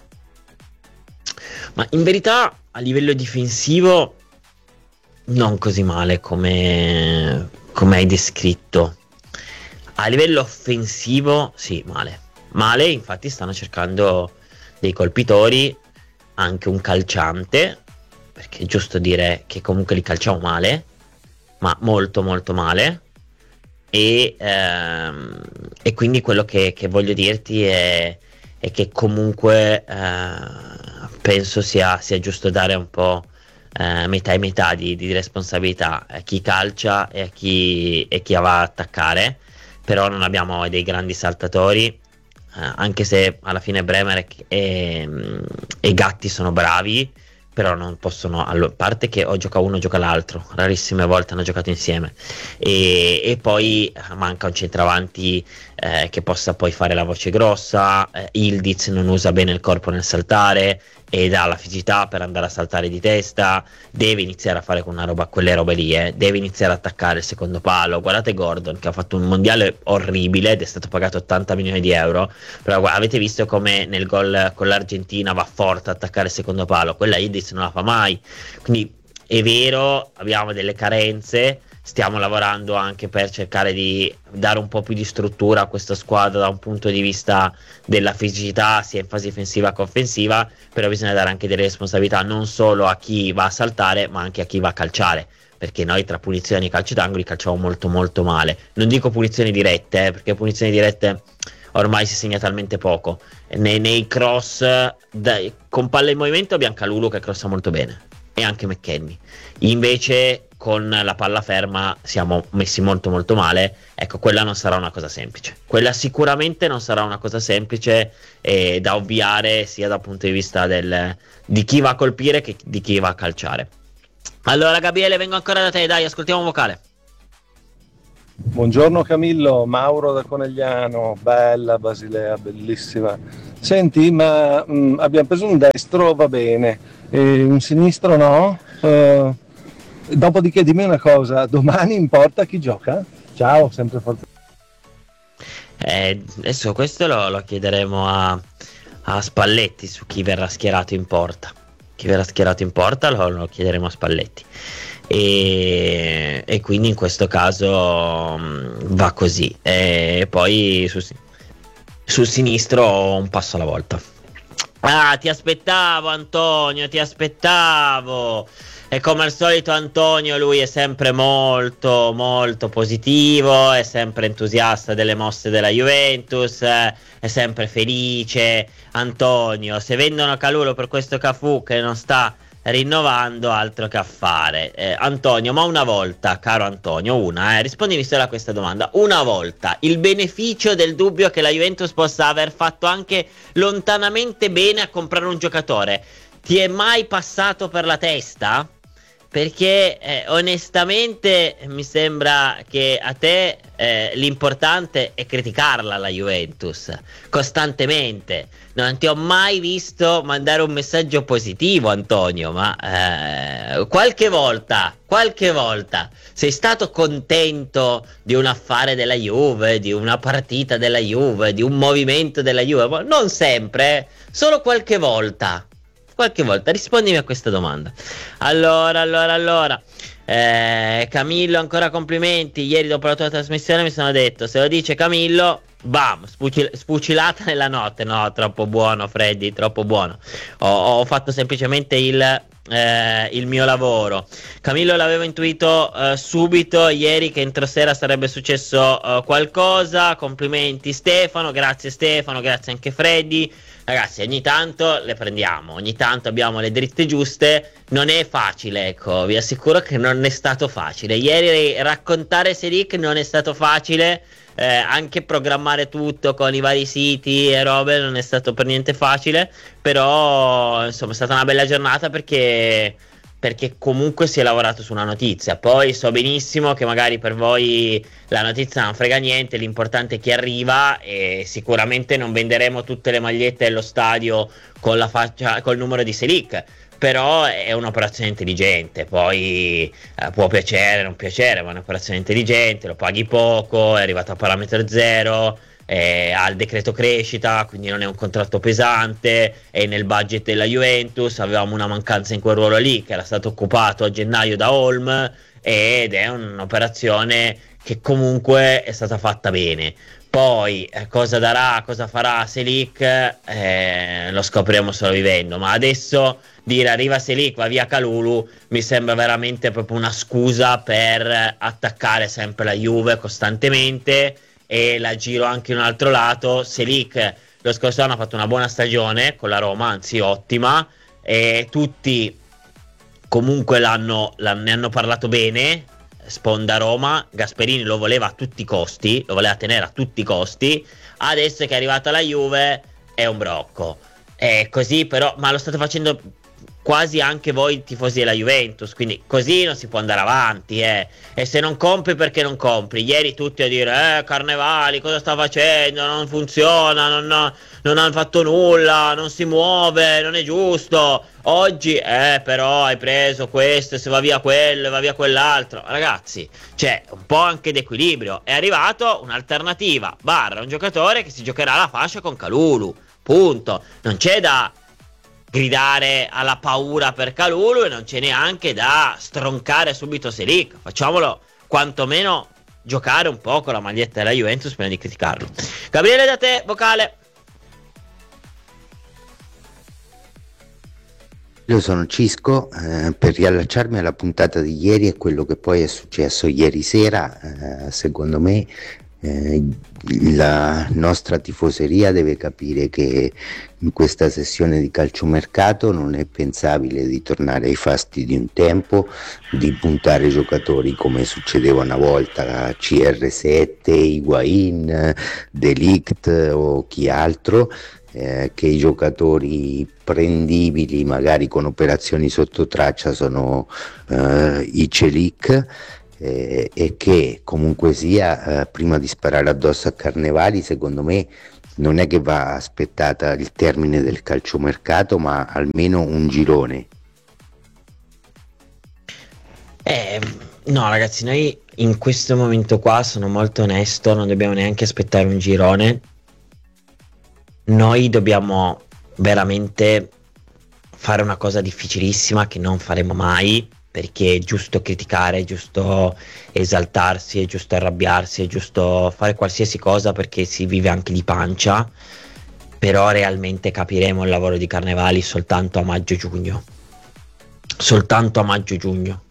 Speaker 9: Ma in verità a livello difensivo non così male come, come hai descritto. A livello offensivo sì, male. Male, infatti stanno cercando dei colpitori, anche un calciante, perché è giusto dire che comunque li calciamo male, ma molto molto male. E, ehm, e quindi quello che, che voglio dirti è, è che comunque eh, penso sia, sia giusto dare un po' eh, metà e metà di, di responsabilità a chi calcia e a chi, e chi va a attaccare. Però non abbiamo dei grandi saltatori, eh, anche se alla fine Bremer e, e, e Gatti sono bravi, però non possono, a parte che o gioca uno o gioca l'altro, rarissime volte hanno giocato insieme, e, e poi manca un centravanti eh, che possa poi fare la voce grossa. eh, Ildiz non usa bene il corpo nel saltare ed ha la fisicità per andare a saltare di testa, deve iniziare a fare una roba, quelle robe lì, eh. deve iniziare a attaccare il secondo palo. Guardate Gordon che ha fatto un mondiale orribile ed è stato pagato ottanta milioni di euro, però guarda, avete visto come nel gol con l'Argentina va forte a attaccare il secondo palo, quella Ildiz non la fa mai. Quindi è vero, abbiamo delle carenze, stiamo lavorando anche per cercare di dare un po' più di struttura a questa squadra da un punto di vista della fisicità, sia in fase difensiva che offensiva, però bisogna dare anche delle responsabilità non solo a chi va a saltare ma anche a chi va a calciare, perché noi tra punizioni e calci d'angoli calciamo molto molto male. Non dico punizioni dirette, eh, perché punizioni dirette ormai si segna talmente poco. Nei, nei cross dai, con palla in movimento abbiamo Kalulu che crossa molto bene e anche McKennie, invece con la palla ferma siamo messi molto molto male. Ecco, quella non sarà una cosa semplice, quella sicuramente non sarà una cosa semplice eh, da ovviare sia dal punto di vista del, di chi va a colpire che di chi va a calciare. Allora Gabriele, vengo ancora da te, dai, ascoltiamo un vocale.
Speaker 13: Buongiorno Camillo, Mauro da Conegliano, bella Basilea, bellissima. Senti, ma mh, abbiamo preso un destro, va bene, e un sinistro no? Uh, dopodiché dimmi una cosa, domani in porta chi gioca? Ciao, sempre forte.
Speaker 9: Eh, adesso questo lo, lo chiederemo a, a Spalletti su chi verrà schierato in porta. Chi verrà schierato in porta lo, lo chiederemo a Spalletti. E, e quindi in questo caso mh, va così. E poi su, sul sinistro un passo alla volta. Ah, ti aspettavo Antonio, ti aspettavo. E come al solito Antonio, lui è sempre molto molto positivo, è sempre entusiasta delle mosse della Juventus, eh, è sempre felice. Antonio, se vendono Kalulu per questo Cafu che non sta rinnovando, altro che affare. eh, Antonio, ma una volta, caro Antonio, una, eh, rispondimi solo a questa domanda, una volta, il beneficio del dubbio che la Juventus possa aver fatto anche lontanamente bene a comprare un giocatore, ti è mai passato per la testa? Perché eh, onestamente mi sembra che a te eh, l'importante è criticarla la Juventus costantemente. Non ti ho mai visto mandare un messaggio positivo, Antonio, ma eh, qualche volta, qualche volta sei stato contento di un affare della Juve, di una partita della Juve, di un movimento della Juve? Non sempre, eh, solo qualche volta. Qualche volta, rispondimi a questa domanda. Allora, allora, allora eh, Camillo, ancora complimenti. Ieri dopo la tua trasmissione mi sono detto, se lo dice Camillo, bam, spucil- spucilata nella notte. No, troppo buono Freddy, troppo buono. Ho, ho fatto semplicemente il, eh, il mio lavoro. Camillo l'avevo intuito eh, subito ieri che entro sera sarebbe successo eh, qualcosa. Complimenti Stefano, grazie Stefano, grazie anche Freddy. Ragazzi, ogni tanto le prendiamo, ogni tanto abbiamo le dritte giuste, non è facile, ecco, vi assicuro che non è stato facile. Ieri raccontare Selic non è stato facile, eh, anche programmare tutto con i vari siti e robe non è stato per niente facile, però insomma è stata una bella giornata perché... perché comunque si è lavorato su una notizia. Poi so benissimo che magari per voi la notizia non frega niente, l'importante è chi arriva, e sicuramente non venderemo tutte le magliette dello stadio con la faccia, col numero di Selic, però è un'operazione intelligente. Poi eh, può piacere, non piacere, ma è un'operazione intelligente, lo paghi poco, è arrivato a parametro zero, Eh, ha il decreto crescita, quindi non è un contratto pesante, è nel budget della Juventus. Avevamo una mancanza in quel ruolo lì che era stato occupato a gennaio da Holm, ed è un'operazione che comunque è stata fatta bene. Poi eh, cosa darà, cosa farà Selic, eh, lo scopriremo solo vivendo, ma adesso dire arriva Selic, va via Kalulu, mi sembra veramente proprio una scusa per attaccare sempre la Juve costantemente. E la giro anche in un altro lato, Selic lo scorso anno ha fatto una buona stagione con la Roma, anzi ottima, e tutti comunque l'hanno, l'hanno, ne hanno parlato bene, sponda Roma, Gasperini lo voleva a tutti i costi, lo voleva tenere a tutti i costi, adesso che è arrivata la Juve è un brocco, è così però, ma lo state facendo quasi anche voi tifosi della Juventus, quindi così non si può andare avanti, eh. E se non compri, perché non compri? Ieri tutti a dire eh Carnevali cosa sta facendo, non funziona, non, ha, non hanno fatto nulla, non si muove, non è giusto. Oggi eh però hai preso questo, se va via quello, va via quell'altro. Ragazzi, c'è un po' anche d'equilibrio. È arrivato un'alternativa barra un giocatore che si giocherà la fascia con Kalulu, punto. Non c'è da gridare alla paura per Kalulu e non c'è neanche da stroncare subito Selic. Facciamolo quantomeno giocare un po' con la maglietta della Juventus prima di criticarlo. Gabriele, da te, vocale.
Speaker 14: Io sono Cisco, eh, per riallacciarmi alla puntata di ieri e quello che poi è successo ieri sera, eh, secondo me Eh, la nostra tifoseria deve capire che in questa sessione di calciomercato non è pensabile di tornare ai fasti di un tempo, di puntare giocatori come succedeva una volta a C R sette, Higuain, De Ligt o chi altro, eh, che i giocatori prendibili magari con operazioni sotto traccia sono eh, i Celic. Eh, e che comunque sia, eh, prima di sparare addosso a Carnevali, secondo me non è che va aspettata il termine del calciomercato, ma almeno un girone.
Speaker 9: Eh, no ragazzi, noi in questo momento qua, sono molto onesto, non dobbiamo neanche aspettare un girone. Noi dobbiamo veramente fare una cosa difficilissima che non faremo mai, perché è giusto criticare, è giusto esaltarsi, è giusto arrabbiarsi, è giusto fare qualsiasi cosa perché si vive anche di pancia, però realmente capiremo il lavoro di Carnevali soltanto a maggio-giugno, soltanto a maggio-giugno,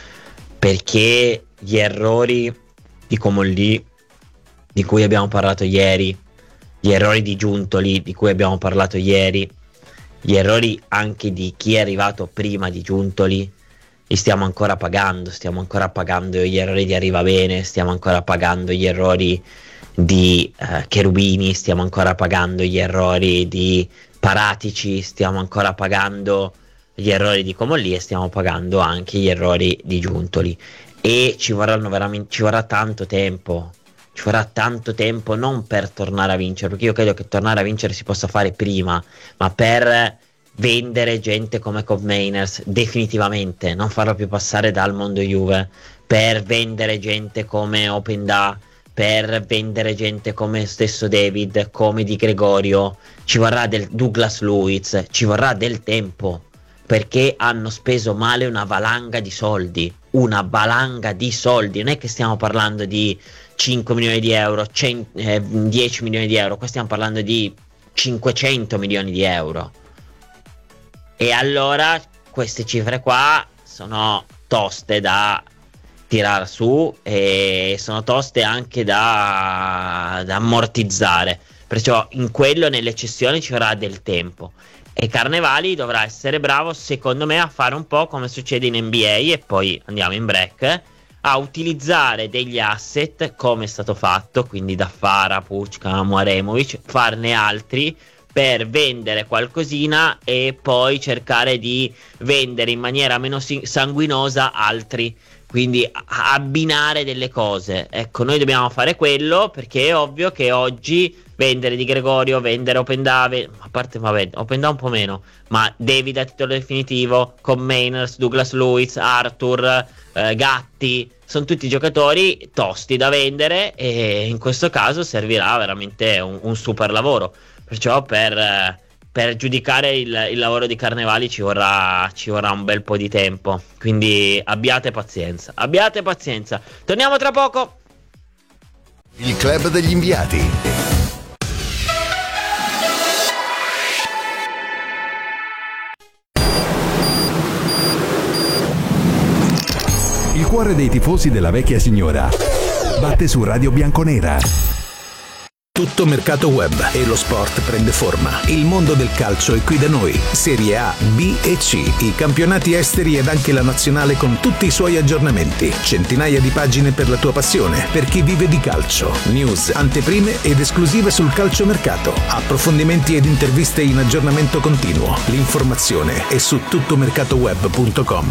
Speaker 9: perché gli errori di Comolli, di cui abbiamo parlato ieri, gli errori di Giuntoli, di cui abbiamo parlato ieri, gli errori anche di chi è arrivato prima di Giuntoli, li stiamo ancora pagando, stiamo ancora pagando gli errori di Arrivabene, stiamo ancora pagando gli errori di eh, Cherubini, stiamo ancora pagando gli errori di Paratici, stiamo ancora pagando gli errori di Comolli e stiamo pagando anche gli errori di Giuntoli, e ci vorranno veramente, ci vorrà tanto tempo, ci vorrà tanto tempo non per tornare a vincere, perché io credo che tornare a vincere si possa fare prima, ma per vendere gente come Cobb Mainers definitivamente, non farlo più passare dal mondo Juve, per vendere gente come Openda, per vendere gente come stesso David, come Di Gregorio, ci vorrà del Douglas Luiz, ci vorrà del tempo, perché hanno speso male una valanga di soldi, una valanga di soldi, non è che stiamo parlando di cinque milioni di euro, cento, eh, dieci milioni di euro, qua stiamo parlando di cinquecento milioni di euro. E allora queste cifre qua sono toste da tirare su e sono toste anche da, da ammortizzare, perciò in quello, nelle cessioni, ci vorrà del tempo, e Carnevali dovrà essere bravo secondo me a fare un po' come succede in N B A, e poi andiamo in break, a utilizzare degli asset come è stato fatto, quindi da Fara, Pucca, Aremovic, farne altri per vendere qualcosina e poi cercare di vendere in maniera meno sanguinosa altri, quindi abbinare delle cose. Ecco, noi dobbiamo fare quello, perché è ovvio che oggi vendere Di Gregorio, vendere Opendave, a parte vabbè, Openda un po' meno, ma David a titolo definitivo, Cobb Mainers, Douglas Luiz, Arthur, eh, Gatti, sono tutti giocatori tosti da vendere, e in questo caso servirà veramente un, un super lavoro. Perciò per, per giudicare il, il lavoro di Carnevali ci vorrà, ci vorrà un bel po' di tempo, quindi abbiate pazienza, abbiate pazienza. Torniamo tra poco.
Speaker 4: Il club degli inviati.
Speaker 6: Il cuore dei tifosi della vecchia signora batte su Radio Bianconera.
Speaker 15: Tutto mercato web e lo sport prende forma. Il mondo del calcio è qui da noi. Serie A, B e C, i campionati esteri ed anche la nazionale con tutti i suoi aggiornamenti. Centinaia di pagine per la tua passione, per chi vive di calcio. News, anteprime ed esclusive sul calciomercato. Approfondimenti ed interviste in aggiornamento continuo. L'informazione è su tuttomercatoweb punto com.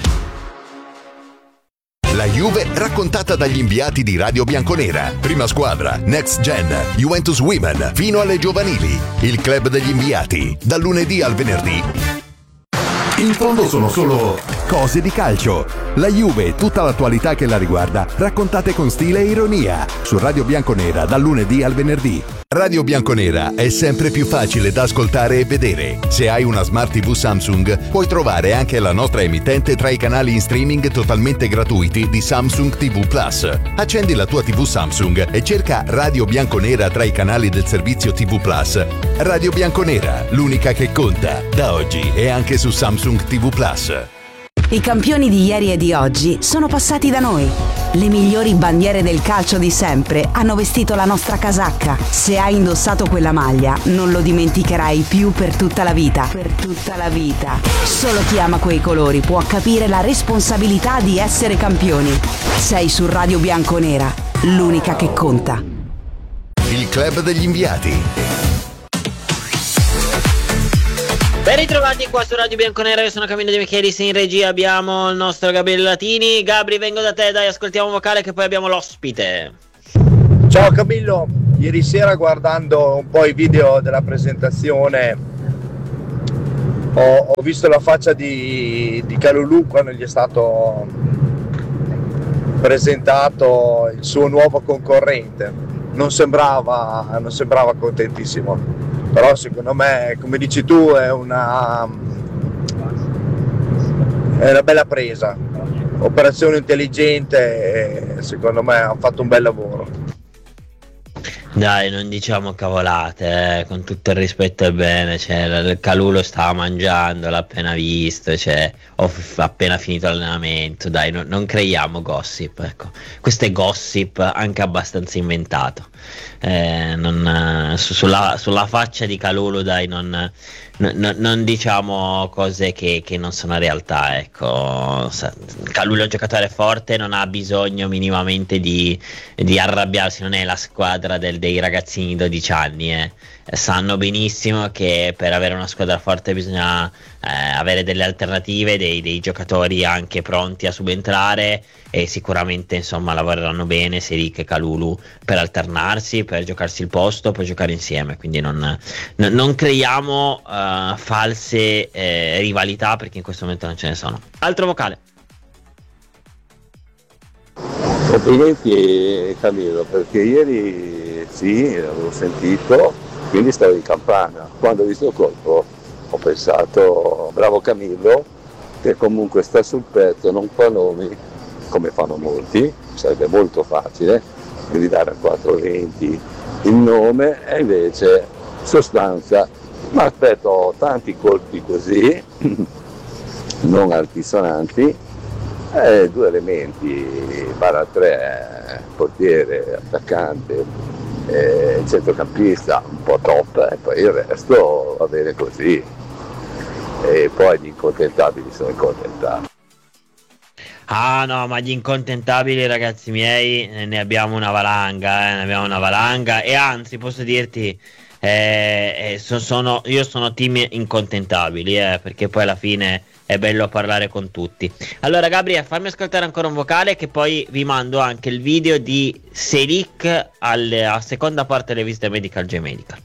Speaker 4: La Juve raccontata dagli inviati di Radio Bianconera. Prima squadra, Next Gen, Juventus Women, fino alle giovanili. Il club degli inviati, dal lunedì al venerdì.
Speaker 6: In fondo sono solo cose di calcio. La Juve e tutta l'attualità che la riguarda, raccontate con stile e ironia. Su Radio Bianconera, dal lunedì al venerdì.
Speaker 4: Radio Bianconera è sempre più facile da ascoltare e vedere. Se hai una Smart tivù Samsung, puoi trovare anche la nostra emittente tra i canali in streaming totalmente gratuiti di Samsung tivù Plus. Accendi la tua tivù Samsung e cerca Radio Bianconera tra i canali del servizio tivù Plus. Radio Bianconera, l'unica che conta, da oggi è anche su Samsung tivù Plus.
Speaker 5: I campioni di ieri e di oggi sono passati da noi. Le migliori bandiere del calcio di sempre hanno vestito la nostra casacca. Se hai indossato quella maglia, non lo dimenticherai più per tutta la vita. Per tutta la vita. Solo chi ama quei colori può capire la responsabilità di essere campioni. Sei su Radio Bianconera, l'unica che conta.
Speaker 4: Il club degli inviati.
Speaker 9: Ben ritrovati qua su Radio Bianconera, io sono Camillo De Michelis, in regia abbiamo il nostro Gabriele Latini. Gabri, vengo da te, dai, ascoltiamo un vocale che poi abbiamo l'ospite.
Speaker 16: Ciao Camillo, ieri sera guardando un po' i video della presentazione ho, ho visto la faccia di, di Kalulu quando gli è stato presentato il suo nuovo concorrente. Non sembrava, non sembrava contentissimo. Però secondo me, come dici tu, è una, è una bella presa, operazione intelligente e secondo me hanno fatto un bel lavoro.
Speaker 9: Dai, non diciamo cavolate, eh, con tutto il rispetto e bene, cioè, il Kalulu lo stava mangiando, l'ha appena visto, cioè, ho f- appena finito l'allenamento, dai, no, non creiamo gossip, ecco, questo è gossip anche abbastanza inventato, eh, non, su, sulla, sulla faccia di Kalulu, dai, non, non, non diciamo cose che, che non sono realtà, ecco, Kalulu è un giocatore forte, non ha bisogno minimamente di, di arrabbiarsi, non è la squadra del dei ragazzini di dodici anni, eh. Sanno benissimo che per avere una squadra forte bisogna eh, avere delle alternative, dei, dei giocatori anche pronti a subentrare e sicuramente insomma lavoreranno bene Selic e Kalulu per alternarsi, per giocarsi il posto, per giocare insieme, quindi non, non, non creiamo uh, false eh, rivalità perché in questo momento non ce ne sono. Altro vocale.
Speaker 17: Complimenti Camillo, perché ieri sì, l'avevo sentito, quindi stavo in campana. Quando ho visto il colpo ho pensato, bravo Camillo, che comunque sta sul pezzo, non fa nomi, come fanno molti, sarebbe molto facile, quindi dare a quattrocentoventi il nome, e invece sostanza. Ma aspetto tanti colpi così, non altisonanti, Eh, due elementi, barra tre, portiere, attaccante, eh, centrocampista, un po' top, e poi il resto va bene così. E poi gli incontentabili sono incontentabili.
Speaker 9: Ah no, ma gli incontentabili, ragazzi miei, ne abbiamo una valanga, eh, ne abbiamo una valanga, e anzi posso dirti, eh, eh, so, sono, io sono team incontentabili, eh, perché poi alla fine è bello parlare con tutti. Allora Gabriele, fammi ascoltare ancora un vocale che poi vi mando anche il video di Selic alle, a seconda parte delle visite Medical J Medical.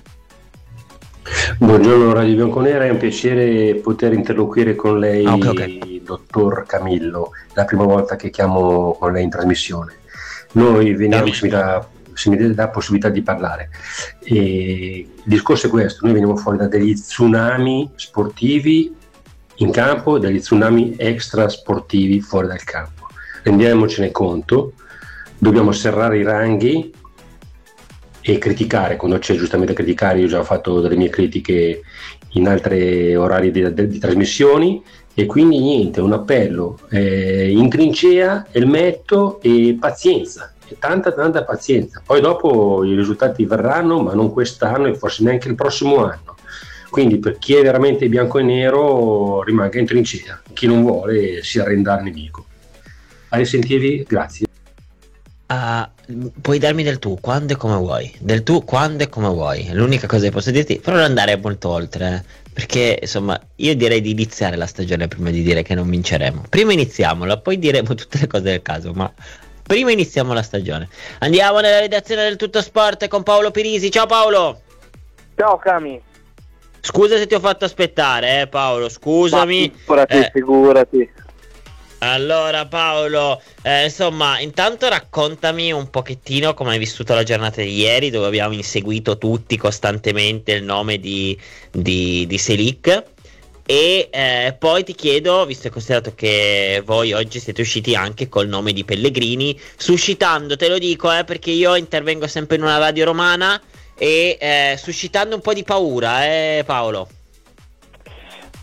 Speaker 18: Buongiorno Radio Bianconera, è un piacere poter interloquire con lei, okay, okay. Dottor Camillo, è la prima volta che chiamo con lei in trasmissione. Noi veniamo, se mi dà, se mi dà la possibilità di parlare, e il discorso è questo: noi veniamo fuori da degli tsunami sportivi in campo, degli tsunami extra sportivi fuori dal campo. Rendiamocene conto, dobbiamo serrare i ranghi e criticare quando c'è giustamente da criticare. Io ho già fatto delle mie critiche in altri orari di, di, di trasmissioni, e quindi niente, un appello, eh, in trincea, elmetto e pazienza, e tanta tanta pazienza. Poi dopo i risultati verranno, ma non quest'anno e forse neanche il prossimo anno. Quindi per chi è veramente bianco e nero rimanga in trincea, chi non vuole si arrenda al nemico. A risentirvi, grazie.
Speaker 9: Uh, puoi darmi del tu quando e come vuoi, del tu quando e come vuoi, l'unica cosa che posso dirti, però non andare molto oltre, eh, perché insomma io direi di iniziare la stagione prima di dire che non vinceremo. Prima iniziamola, poi diremo tutte le cose del caso, ma prima iniziamo la stagione. Andiamo nella redazione del Tutto Sport con Paolo Pirisi. Ciao Paolo.
Speaker 19: Ciao Cami.
Speaker 9: Scusa se ti ho fatto aspettare, eh Paolo, scusami.
Speaker 19: Ma figurati,
Speaker 9: eh,
Speaker 19: figurati.
Speaker 9: Allora Paolo, eh, insomma, intanto raccontami un pochettino come hai vissuto la giornata di ieri, dove abbiamo inseguito tutti costantemente il nome di, di, di Selic. E eh, poi ti chiedo, visto e considerato che voi oggi siete usciti anche col nome di Pellegrini, suscitando, te lo dico eh, perché io intervengo sempre in una radio romana, e eh, suscitando un po' di paura, eh Paolo?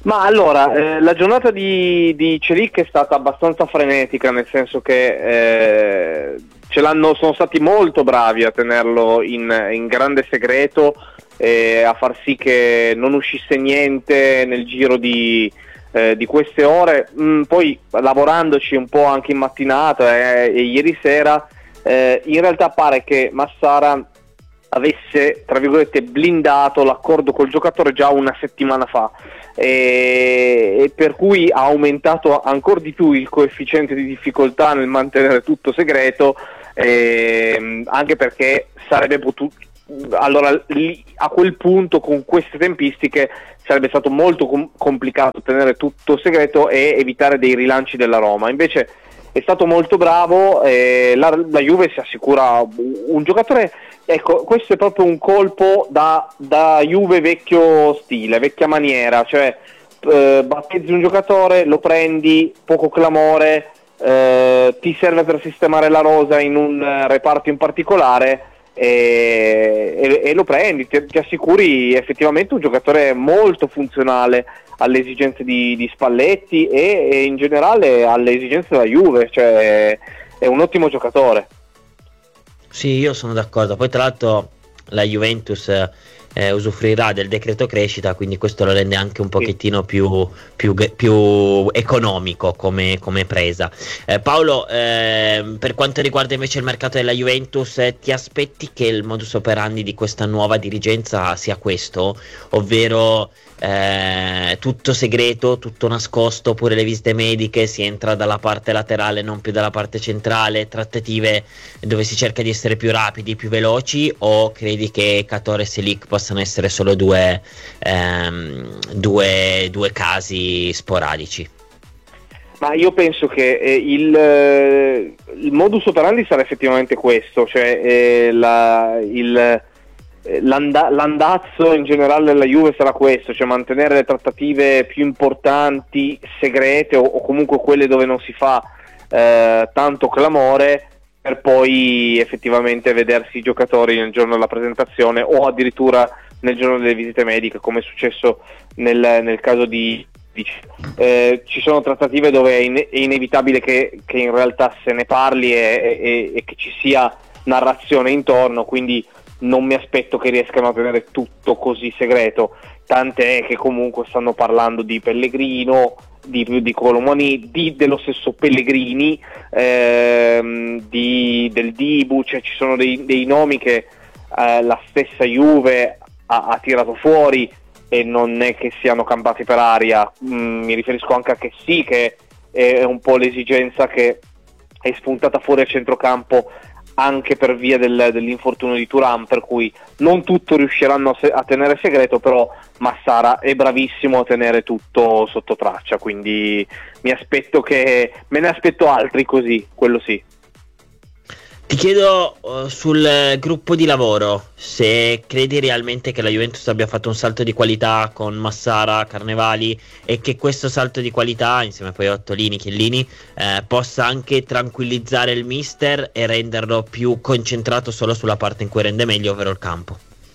Speaker 19: Ma allora, eh, la giornata di, di Celic è stata abbastanza frenetica, nel senso che eh, ce l'hanno, sono stati molto bravi a tenerlo in, in grande segreto e a far sì che non uscisse niente nel giro di, eh, di queste ore. Mm, poi lavorandoci un po' anche in mattinata eh, e ieri sera, eh, in realtà pare che Massara avesse, tra virgolette, blindato l'accordo col giocatore già una settimana fa. E, e per cui ha aumentato ancora di più il coefficiente di difficoltà nel mantenere tutto segreto, e, anche perché sarebbe potuto, allora lì, a quel punto con queste tempistiche sarebbe stato molto com- complicato tenere tutto segreto e evitare dei rilanci della Roma. Invece è stato molto bravo, e la, la Juve si assicura un giocatore. Ecco, questo è proprio un colpo da, da Juve vecchio stile, vecchia maniera, cioè eh, battezzi un giocatore, lo prendi, poco clamore, eh, ti serve per sistemare la rosa in un uh, reparto in particolare e, e, e lo prendi, ti, ti assicuri effettivamente un giocatore molto funzionale alle esigenze di, di Spalletti e, e in generale alle esigenze della Juve, cioè è un ottimo giocatore.
Speaker 9: Sì, io sono d'accordo. Poi tra l'altro la Juventus eh, usufruirà del decreto crescita, quindi questo lo rende anche un pochettino più, più, più economico come, come presa. Eh, Paolo, eh, per quanto riguarda invece il mercato della Juventus, eh, ti aspetti che il modus operandi di questa nuova dirigenza sia questo? Ovvero eh, tutto segreto, tutto nascosto, pure le visite mediche, si entra dalla parte laterale non più dalla parte centrale, trattative dove si cerca di essere più rapidi, più veloci, o credi che Catore e Selic possano essere solo due, ehm, due, due casi sporadici?
Speaker 19: Ma io penso che eh, il, eh, il modus operandi sarà effettivamente questo, cioè eh, la, il L'anda- l'andazzo in generale della Juve sarà questo, cioè mantenere le trattative più importanti segrete o, o comunque quelle dove non si fa eh, tanto clamore, per poi effettivamente vedersi i giocatori nel giorno della presentazione o addirittura nel giorno delle visite mediche, come è successo nel, nel caso di, di eh, ci sono trattative dove è, in- è inevitabile che, che in realtà se ne parli e, e, e che ci sia narrazione intorno, quindi non mi aspetto che riescano a tenere tutto così segreto, tant'è che comunque stanno parlando di Pellegrino, di, di Colomani, di, dello stesso Pellegrini, ehm, di, del Dibu, cioè ci sono dei, dei nomi che eh, la stessa Juve ha, ha tirato fuori e non è che siano campati per aria. Mm, mi riferisco anche a che sì, che è un po' l'esigenza che è spuntata fuori a centrocampo anche per via del, dell'infortunio di Thuram, per cui non tutto riusciranno a, se- a tenere segreto, però Massara è bravissimo a tenere tutto sotto traccia, quindi mi aspetto che me ne aspetto altri così, quello sì.
Speaker 9: Ti chiedo uh, sul eh, gruppo di lavoro, se credi realmente che la Juventus abbia fatto un salto di qualità con Massara, Carnevali, e che questo salto di qualità, insieme poi a Ottolini, Chiellini, eh, possa anche tranquillizzare il mister e renderlo più concentrato solo sulla parte in cui rende meglio, ovvero il campo.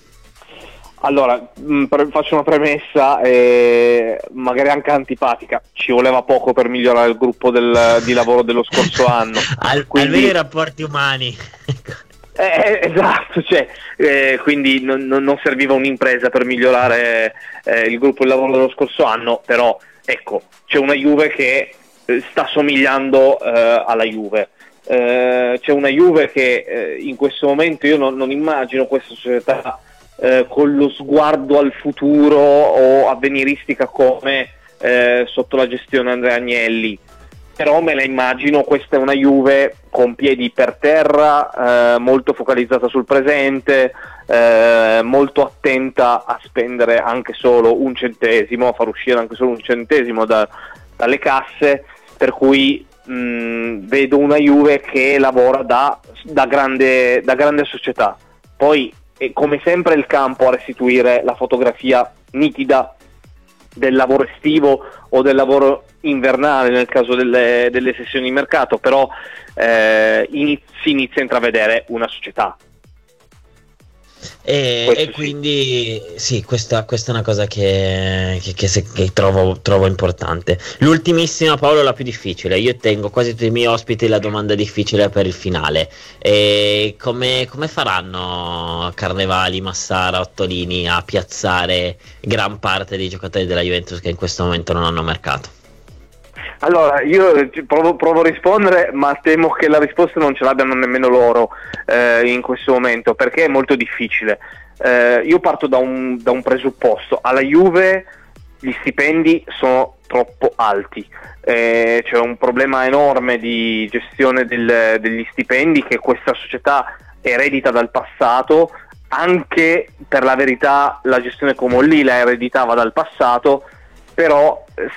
Speaker 19: Allora, mh, pre- faccio una premessa, eh, magari anche antipatica. Ci voleva poco per migliorare il gruppo del, di lavoro dello scorso anno.
Speaker 9: Al,
Speaker 19: quindi,
Speaker 9: almeno i rapporti umani.
Speaker 19: eh, esatto, cioè, eh, quindi non, non, non serviva un'impresa per migliorare eh, il gruppo di lavoro dello scorso anno, però ecco, c'è una Juve che eh, sta somigliando eh, alla Juve. Eh, c'è una Juve che eh, in questo momento io non, non immagino questa società Eh, con lo sguardo al futuro o avveniristica come eh, sotto la gestione Andrea Agnelli, però me la immagino. Questa è una Juve con piedi per terra, eh, molto focalizzata sul presente, eh, molto attenta a spendere anche solo un centesimo, a far uscire anche solo un centesimo da, dalle casse, per cui mh, vedo una Juve che lavora da, da, grande, da grande società. Poi e come sempre il campo a restituire la fotografia nitida del lavoro estivo o del lavoro invernale nel caso delle, delle sessioni di mercato, però eh, inizi, si inizia a intravedere una società.
Speaker 9: E, e quindi sì, questa, questa è una cosa che, che, che, se, che trovo, trovo importante. L'ultimissima, Paolo, la più difficile. Io tengo quasi tutti i miei ospiti la domanda difficile per il finale. E come, come faranno Carnevali, Massara, Ottolini a piazzare gran parte dei giocatori della Juventus che in questo momento non hanno mercato?
Speaker 19: Allora, io provo, provo a rispondere, ma temo che la risposta non ce l'abbiano nemmeno loro eh, in questo momento, perché è molto difficile. Eh, io parto da un, da un presupposto: alla Juve gli stipendi sono troppo alti, eh, c'è un problema enorme di gestione del, degli stipendi che questa società eredita dal passato. Anche per la verità la gestione Comolli la ereditava dal passato, però